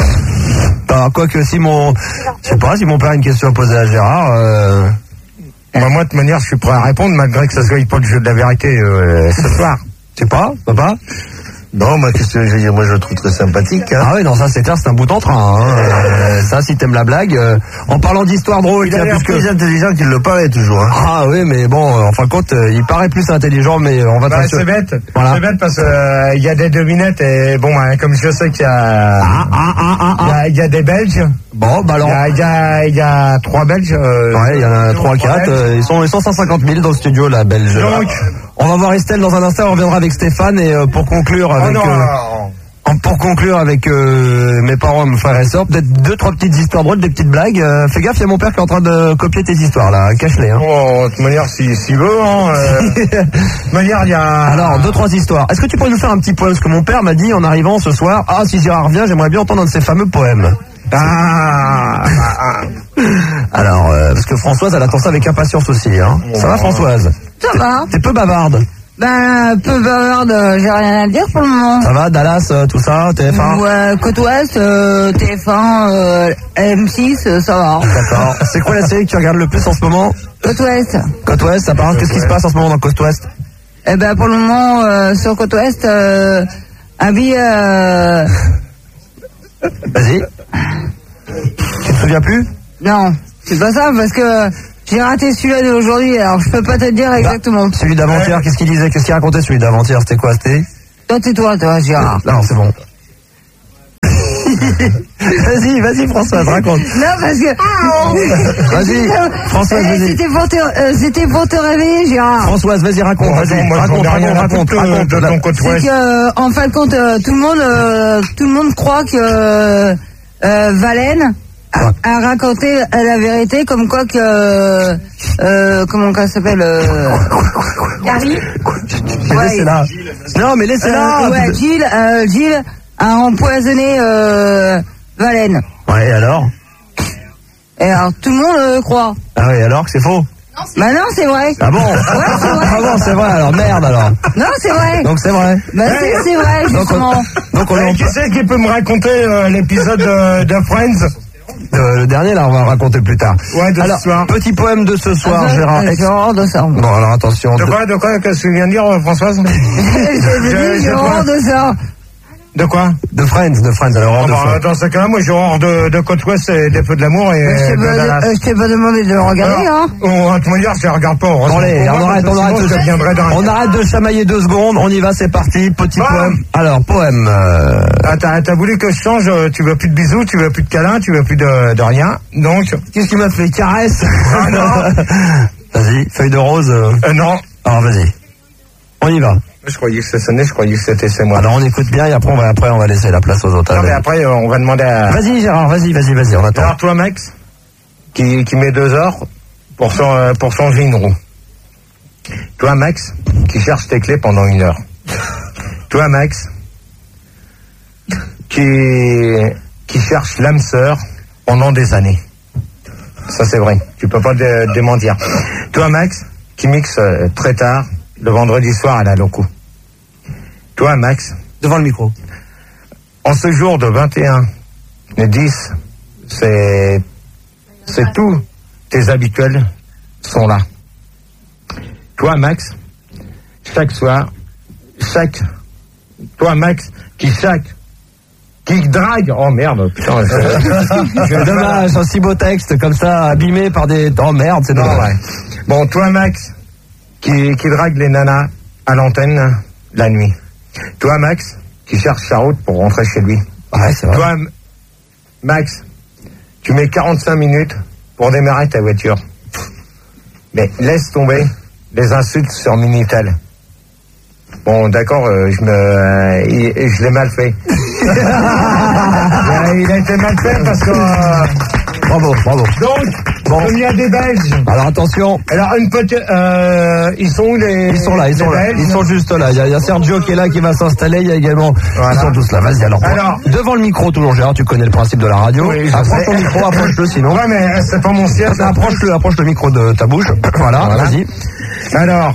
Alors, quoi que si mon, je sais pas, si mon père a une question à poser à Gérard, euh, Bah, moi, de toute manière, je suis prêt à répondre, malgré que ça soit pas le jeu de la vérité euh, ce soir. je sais pas, papa? Non, moi, qu'est-ce que je veux dire, moi je le trouve très sympathique. Hein. Ah oui, non, ça c'est clair, c'est un bout en train. Hein. Euh, ça, si t'aimes la blague. Euh, en parlant d'histoire drôle, il, il a l'air plus, plus que... intelligent qu'il le paraît toujours. Hein. Ah oui, mais bon, euh, en fin de compte, euh, il paraît plus intelligent, mais on va. Bah, c'est bête. Voilà. C'est bête parce que euh, il y a des devinettes et bon, hein, comme je sais qu'il y a, ah, ah, ah, ah, il y a, il y a des Belges. Bon, bah alors. Il y a, il y a, il y a trois Belges. Euh, ouais, il y en a trois, quatre. Euh, ils sont, ils sont cent cinquante mille dans le studio, là, Belge. Donc, on va voir Estelle dans un instant. On reviendra avec Stéphane et euh, pour conclure avec. Oh non, euh, Pour conclure avec euh, mes parents, mes frères et sœurs, peut-être deux, trois petites histoires drôles, des petites blagues. Euh, fais gaffe, il y a mon père qui est en train de copier tes histoires là, cache-les. Hein. Oh, de toute manière, s'il si, si veut. Hein, euh, de toute manière, il y a. Alors, deux, trois histoires. Est-ce que tu pourrais nous faire un petit poème? Parce que mon père m'a dit en arrivant ce soir, ah, si Gérard revient, j'aimerais bien entendre un de ses fameux poèmes. Ah, ah. Alors, euh, parce que Françoise, elle attend ça avec impatience aussi. Hein. Oh. Ça va, Françoise? Ça va. T'es peu bavarde. Ben, peu bavarde, j'ai rien à dire pour le moment. Ça va, Dallas, euh, tout ça, T F un? Ouais, Côte Ouest, euh, T F un, euh, M six, euh, ça va. D'accord. C'est quoi la série que tu regardes le plus en ce moment? Côte Ouest. Côte Ouest, ça parle. Qu'est-ce qui se passe en ce moment dans Côte Ouest? Eh ben, pour le moment, euh, sur Côte Ouest, euh, Abby, euh... Vas-y. Tu te souviens plus? Non, c'est pas ça, parce que j'ai raté celui-là d'aujourd'hui, alors je peux pas te dire exactement. Bah, celui d'avant-hier, ouais. Qu'est-ce qu'il disait? Qu'est-ce qu'il racontait celui d'avant-hier? C'était quoi? C'était Toi, c'est toi, toi, Gérard. Non, c'est bon. Vas-y, vas-y, Françoise, raconte. Non, parce que... Vas-y, Françoise, vas-y. C'était pour, te... euh, c'était pour te réveiller, Gérard. Françoise, vas-y, raconte, bon, vas-y. Moi, raconte, raconte, raconte, raconte. De ton côté. C'est que, euh, en fin de compte, euh, tout le monde, euh, tout le monde croit que euh, euh, Valène a, a raconté la vérité, comme quoi que... Euh, euh, comment ça s'appelle euh... Gary. Ouais. Laissez-la. Non, mais laissez-la. Euh, ouais, Gilles, euh, Gilles a empoisonné euh, Valène. Ouais, et alors? Et alors, tout le monde euh, croit. Ah oui, alors que c'est faux? Bah non, c'est vrai. Ah bon? Ouais, c'est vrai. Ah bon, c'est vrai, alors merde alors. Non, c'est vrai. Donc c'est vrai. Bah c'est, c'est vrai, justement. Donc on, donc on hey, qui c'est qui peut me raconter euh, l'épisode de, de Friends? Euh, le dernier, là, on va raconter plus tard. Ouais, de alors, ce soir. Petit poème de ce soir, ah, Gérard. J'ai horreur de ça. Bon, alors attention. De quoi, de quoi, qu'est-ce que tu viens de dire, Françoise? J'ai horreur de ça. De quoi? De Friends, de Friends, alors. Oh, bah, dans ce cas-là, moi j'ai horreur de, de Côte Ouest et des Feux de l'amour et je de Dallas. Je t'ai pas demandé de le regarder, alors, hein. On va te dire, je ne regarde pas. Bon, allez, on, on arrête, on arrête, de, on arrête de chamailler deux secondes, on y va, c'est parti, petit bah. poème. Alors, poème. Euh... Ah, t'as, t'as voulu que je change, tu veux plus de bisous, tu veux plus de câlins, tu veux plus de, de rien, donc... Qu'est-ce qui m'a fait? Caresse? Ah non. Vas-y, feuille de rose. Euh... Euh, non. Alors, vas-y. On y va. Je croyais que ça sonnait, je croyais que c'était c'est moi. Alors on écoute bien et après on va, après on va laisser la place aux autres. Non mais après on va demander à... Vas-y Gérard, vas-y, vas-y, vas-y, on attend. Alors toi Max, qui, qui met deux heures pour, son, pour changer une roue. Toi Max, qui cherche tes clés pendant une heure. Toi Max, qui, qui cherche l'âme sœur pendant des années. Ça c'est vrai, tu peux pas te démentir. Toi Max, qui mixe euh, très tard, le vendredi soir à la loco. Toi, Max. Devant le micro. En ce jour de vingt et un, le dix, c'est, c'est tout. Tes habituels sont là. Toi, Max, chaque soir, chaque, toi, Max, qui chaque, qui drague, oh merde, putain, c'est dommage, un si beau texte, comme ça, abîmé par des, oh merde, c'est dommage. Ouais. Bon, toi, Max, Qui, qui drague les nanas à l'antenne la nuit. Toi, Max, qui cherche sa route pour rentrer chez lui. Ouais, c'est vrai. Toi, Max, tu mets quarante-cinq minutes pour démarrer ta voiture. Mais laisse tomber les insultes sur Minitel. Bon, d'accord, euh, je me, euh, il, je l'ai mal fait. il a été mal fait parce que... Euh, bravo, bravo. Donc, bon. Comme il y a des Belges. Alors attention. Alors une petite, euh, ils sont où les? Ils sont là, ils sont là. Belges. Ils sont juste là. Il y, a, il y a Sergio qui est là, qui va s'installer. Il y a également. Voilà. Ils sont tous là. Vas-y alors. alors devant le micro toujours, Gérard. Tu connais le principe de la radio. Oui, approche ton micro, approche-le sinon. Ouais, mais c'est pas mon siège. Approche-le, approche le micro de ta bouche. Voilà, voilà. Vas-y. Alors,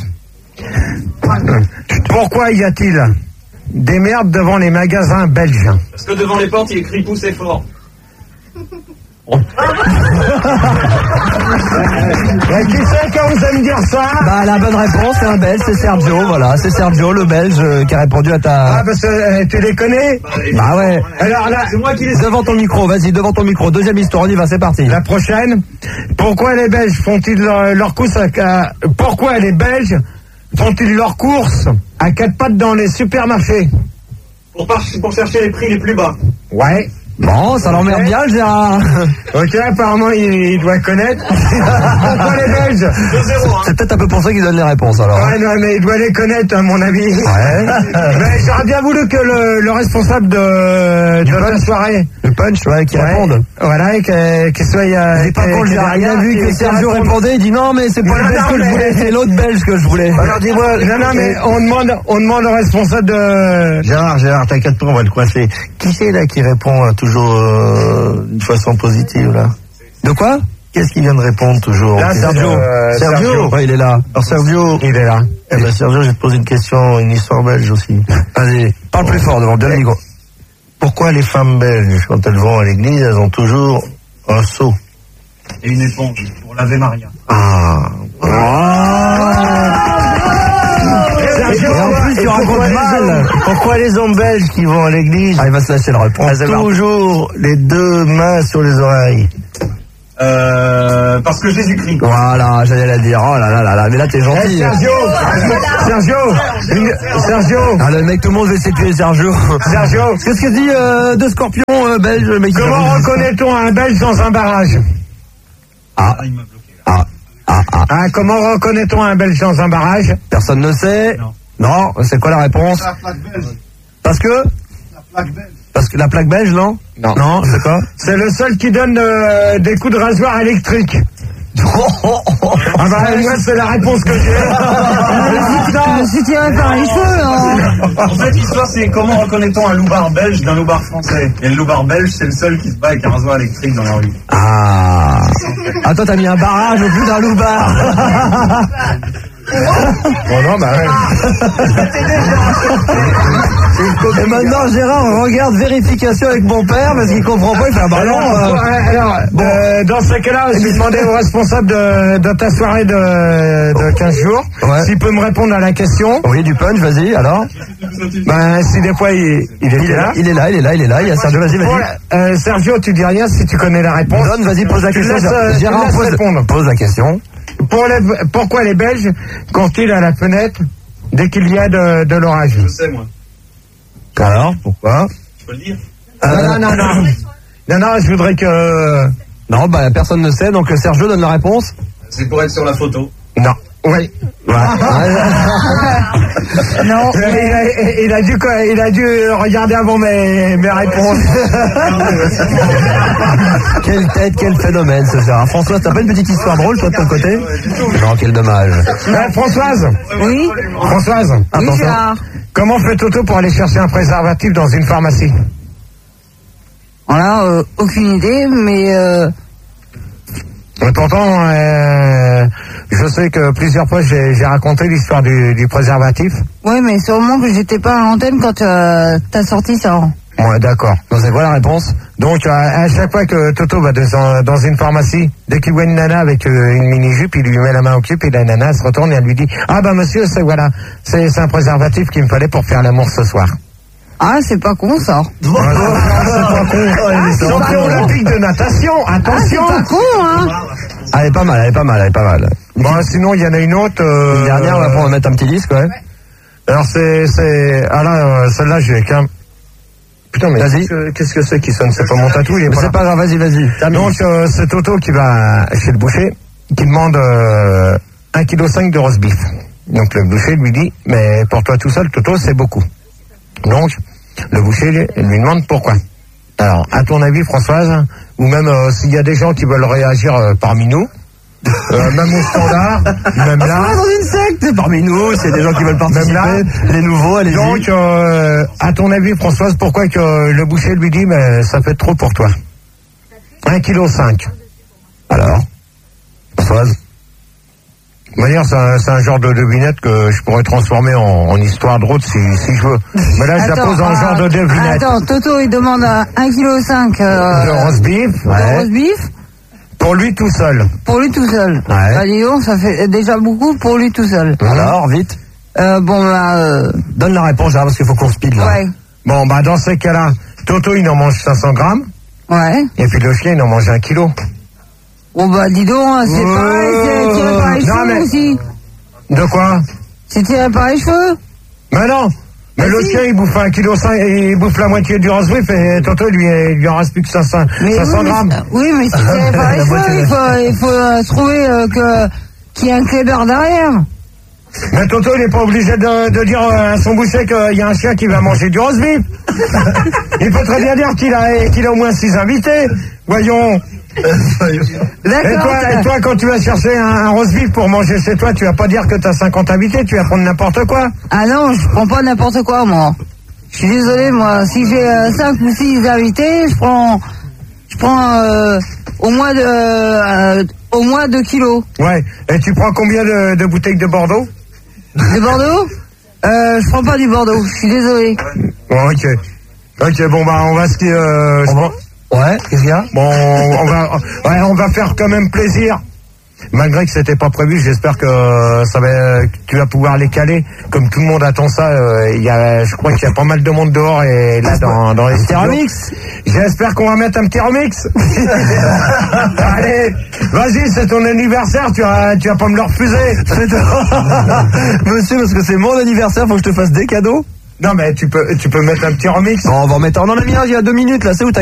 pourquoi y a-t-il des merdes devant les magasins belges? Parce que devant les portes, il est écrit poussez fort. Et qui c'est qui vous aime dire ça? Bah la bonne réponse c'est un Belge, c'est Sergio, voilà, c'est Sergio le Belge euh, qui a répondu à ta... Ah parce que euh, tu les connais? Bah ouais. Alors là, c'est moi qui les... Devant ton micro, vas-y, devant ton micro, deuxième histoire, on y va, c'est parti. La prochaine, pourquoi les Belges font-ils leur, leur course à, à- pourquoi les Belges font-ils leurs courses à quatre pattes dans les supermarchés? Pour, par- pour chercher les prix les plus bas. Ouais. Bon, ça l'emmerde bien le Gérard. Ok, apparemment il, il doit connaître. Pourquoi les Belges? C'est peut-être un peu pour ça qu'il donne les réponses alors. Ouais, non, mais il doit les connaître, à mon avis. Ouais. Mais j'aurais bien voulu que le, le responsable de, de la soirée. Le punch, ouais, qui Ouais. réponde. Voilà, et que- qu'il soit. Euh, C'est pas que- con le que Gérard, il a derrière, vu qu'il- que qu'il Sergio réponde. répondait, il dit non mais c'est pas Non, le Belge non, que je mais- voulais, c'est l'autre Belge que je voulais. Alors dis-moi, non, non, mais on demande, on demande au responsable de. Gérard, Gérard, t'inquiète pas, on va le coincer. Qui c'est là qui répond euh, toujours euh, d'une façon positive là? De quoi? Qu'est-ce qui vient de répondre toujours? Là, c'est, Sergio. euh, Sergio. Sergio. Ouais, il est là. Alors Sergio. Il est là. Eh ben Sergio, je vais te poser une question, une histoire belge aussi. Vas-y, parle plus fort devant bien le micro. Pourquoi les femmes belges, quand elles vont à l'église, elles ont toujours un seau? Et une éponge pour laver Maria. Ah. Sergio, Et en plus, tu racontes pourquoi les mal. hommes- Pourquoi les hommes belges qui vont à l'église, Ah, il va se lâcher la réponse. ont toujours les deux mains sur les oreilles? Euh, parce que Jésus-Christ. Voilà, j'allais la dire. Oh là là là là, mais là t'es Eh, gentil. Sergio, Sergio, une- Sergio, Ah, le mec, tout le monde veut s'étuer Sergio. Sergio. Qu'est-ce que dit euh, de Scorpion euh, belge, le mec? Comment reconnaît-on un Belge dans un barrage? Ah, il m'a bloqué. ah, ah, ah. Hein, comment reconnaît-on un Belge dans un barrage? Personne ne sait. Non. Non, c'est quoi la réponse? La plaque belge. Parce que La plaque belge. Parce que la plaque belge, non? Non. Non, c'est quoi? C'est le seul qui donne euh, des coups de rasoir électriques. Ah bah moi c'est la réponse que j'ai. Je me suis tiré par les cheveux, là. En fait, l'histoire, c'est comment reconnaît-on un loupard belge d'un loupard français? Et le loupard belge, c'est le seul qui se bat avec un rasoir électrique dans la rue. Ah. Ah, toi, t'as mis un barrage au bout d'un loupard. Bon non bah ouais. Et maintenant, Gérard regarde vérification avec mon père parce qu'il comprend pas, il fait un ballon. Alors, euh, ouais, alors euh, dans ce cas-là, je vais demander au responsable de, de ta soirée de, de quinze jours Ouais. s'il peut me répondre à la question. Oui, du punch, vas-y, alors. Ben si des fois il, il était Il est là. là, il est là, il est là, il est là, il y a Sergio, vas-y, Bon, vas-y. euh, Sergio, tu dis rien si tu connais la réponse. Donne, vas-y, pose la Tu question. laisses, euh, tu Gérard, laisses pose, répondre. pose la question. Pour les- pourquoi les Belges comptent-ils à la fenêtre dès qu'il y a de, de l'orage? Je sais, moi. Alors, pourquoi? Je peux le dire. Non, non, non, non. Non, non, je voudrais que... Non, bah, personne ne sait, donc Sergio donne la réponse. C'est pour être sur la photo. Non. Oui. Ouais. Non. Il a, il a dû, quoi, il a dû regarder avant mes, mes réponses. Quelle tête, quel phénomène ce Gérard. François, t'as pas une petite histoire drôle, toi, de ton côté? Non, quel dommage. Euh, Françoise. Oui. Françoise. Oui, attention. Gérard. Comment fait Toto pour aller chercher un préservatif dans une pharmacie? Voilà, euh, aucune idée, mais euh, Et pourtant, euh, je sais que plusieurs fois j'ai j'ai raconté l'histoire du, du préservatif. ouais, mais sûrement que j'étais pas à l'antenne quand euh, t'as sorti ça. Ouais, d'accord. Donc, c'est quoi la réponse? Donc, euh, à chaque fois que Toto va dans, dans une pharmacie, dès qu'il voit une nana avec euh, une mini-jupe, il lui met la main au cul, puis la nana se retourne et elle lui dit « Ah bah monsieur, c'est voilà, c'est c'est un préservatif qu'il me fallait pour faire l'amour ce soir. » Ah, c'est pas con ça. Voilà, c'est pas con. Champion olympique de natation, Ah, c'est attention. pas con, hein. Elle est pas mal, elle est pas mal, elle est pas mal. Bon, sinon, il y en a une autre. euh, Une dernière, on va pouvoir mettre un petit disque, ouais. Alors, c'est... c'est- Ah là, euh, celle-là, j'ai qu'un... Putain, mais Vas-y. qu'est-ce que- qu'est-ce que c'est qui sonne? C'est pas mon tatou, il est Mais pas c'est là. pas grave, vas-y, vas-y. termine. Donc, euh, c'est Toto qui va chez le boucher, qui demande euh, un virgule cinq kilos de roast beef. Donc, le boucher lui dit, mais pour toi tout seul, Toto, c'est beaucoup. Donc, le boucher lui, lui demande pourquoi. Alors, à ton avis, Françoise, ou même euh, s'il y a des gens qui veulent réagir euh, parmi nous, euh, même au standard, même là... dans une secte parmi nous, c'est des gens qui veulent participer, Même là. les nouveaux, allez-y. Donc, euh, à ton avis, Françoise, pourquoi que euh, le boucher lui dit, mais ça fait trop pour toi? un virgule cinq kilos. Alors, Françoise, On va dire, c'est un, c'est un genre de devinette que je pourrais transformer en, en histoire de route si, si je veux. Mais là, je la pose en euh, genre de devinette. Attends, Toto, il demande un virgule cinq kg euh, de roast beef. de Ouais. roast beef. Pour lui tout seul. Pour lui tout seul. Ouais. Bah dis donc, ça fait déjà beaucoup pour lui tout seul. Alors, vite. Euh, bon, bah... Euh... Donne la réponse, là, parce qu'il faut qu'on speed, là. Ouais. Bon, bah dans ces cas-là, Toto, il en mange cinq cents grammes. Ouais. Et puis le chien, il en mange un kilo. Bon, bah dis donc, hein, c'est Euh, pareil, c'est tiré par les non, cheveux mais- aussi. De quoi? C'est tiré par les cheveux. Mais non. Mais le chien, il bouffe un kilo cinq, il bouffe la moitié du roast beef et Toto, lui, il lui en reste plus que cinq cents, Mais cinq cents oui, mais- grammes. Oui, mais c'est tiré par les La cheveux. moitié. Il faut, il faut euh, trouver euh, que qu'il y a un clébard derrière. Mais Toto, il n'est pas obligé de, de dire euh, à son boucher qu'il y a un chien qui va manger du roast beef. Il peut très bien dire qu'il a, qu'il a au moins six invités. Voyons. Et toi, et toi, quand tu vas chercher un, un roast beef pour manger chez toi, tu vas pas dire que tu as cinquante invités, tu vas prendre n'importe quoi. Ah non, je prends pas n'importe quoi, moi. Je suis désolé, moi. Si j'ai euh, cinq ou six invités, je prends, je prends euh, au moins de, euh, au moins deux kilos. Ouais. Et tu prends combien de, de bouteilles de Bordeaux? De Bordeaux euh, Je prends pas du Bordeaux. Je suis désolé. Bon, ok. Ok, bon, bah, on va se... Euh, je prends- Ouais, qu'est-ce qu'il y a? Bon, on va, ouais, on va faire quand même plaisir. Malgré que c'était pas prévu, j'espère que ça va, que tu vas pouvoir les caler. Comme tout le monde attend ça, euh, il y a, je crois qu'il y a pas mal de monde dehors et là dans, dans les Petit studios. remix. J'espère qu'on va mettre un petit remix. Allez, vas-y, c'est ton anniversaire, tu vas, tu vas pas me le refuser. Monsieur, parce que c'est mon anniversaire, faut que je te fasse des cadeaux. Non mais tu peux, tu peux mettre un petit remix. Bon, on va en mettre un. On en a mis un il y a deux minutes là, c'est où t'as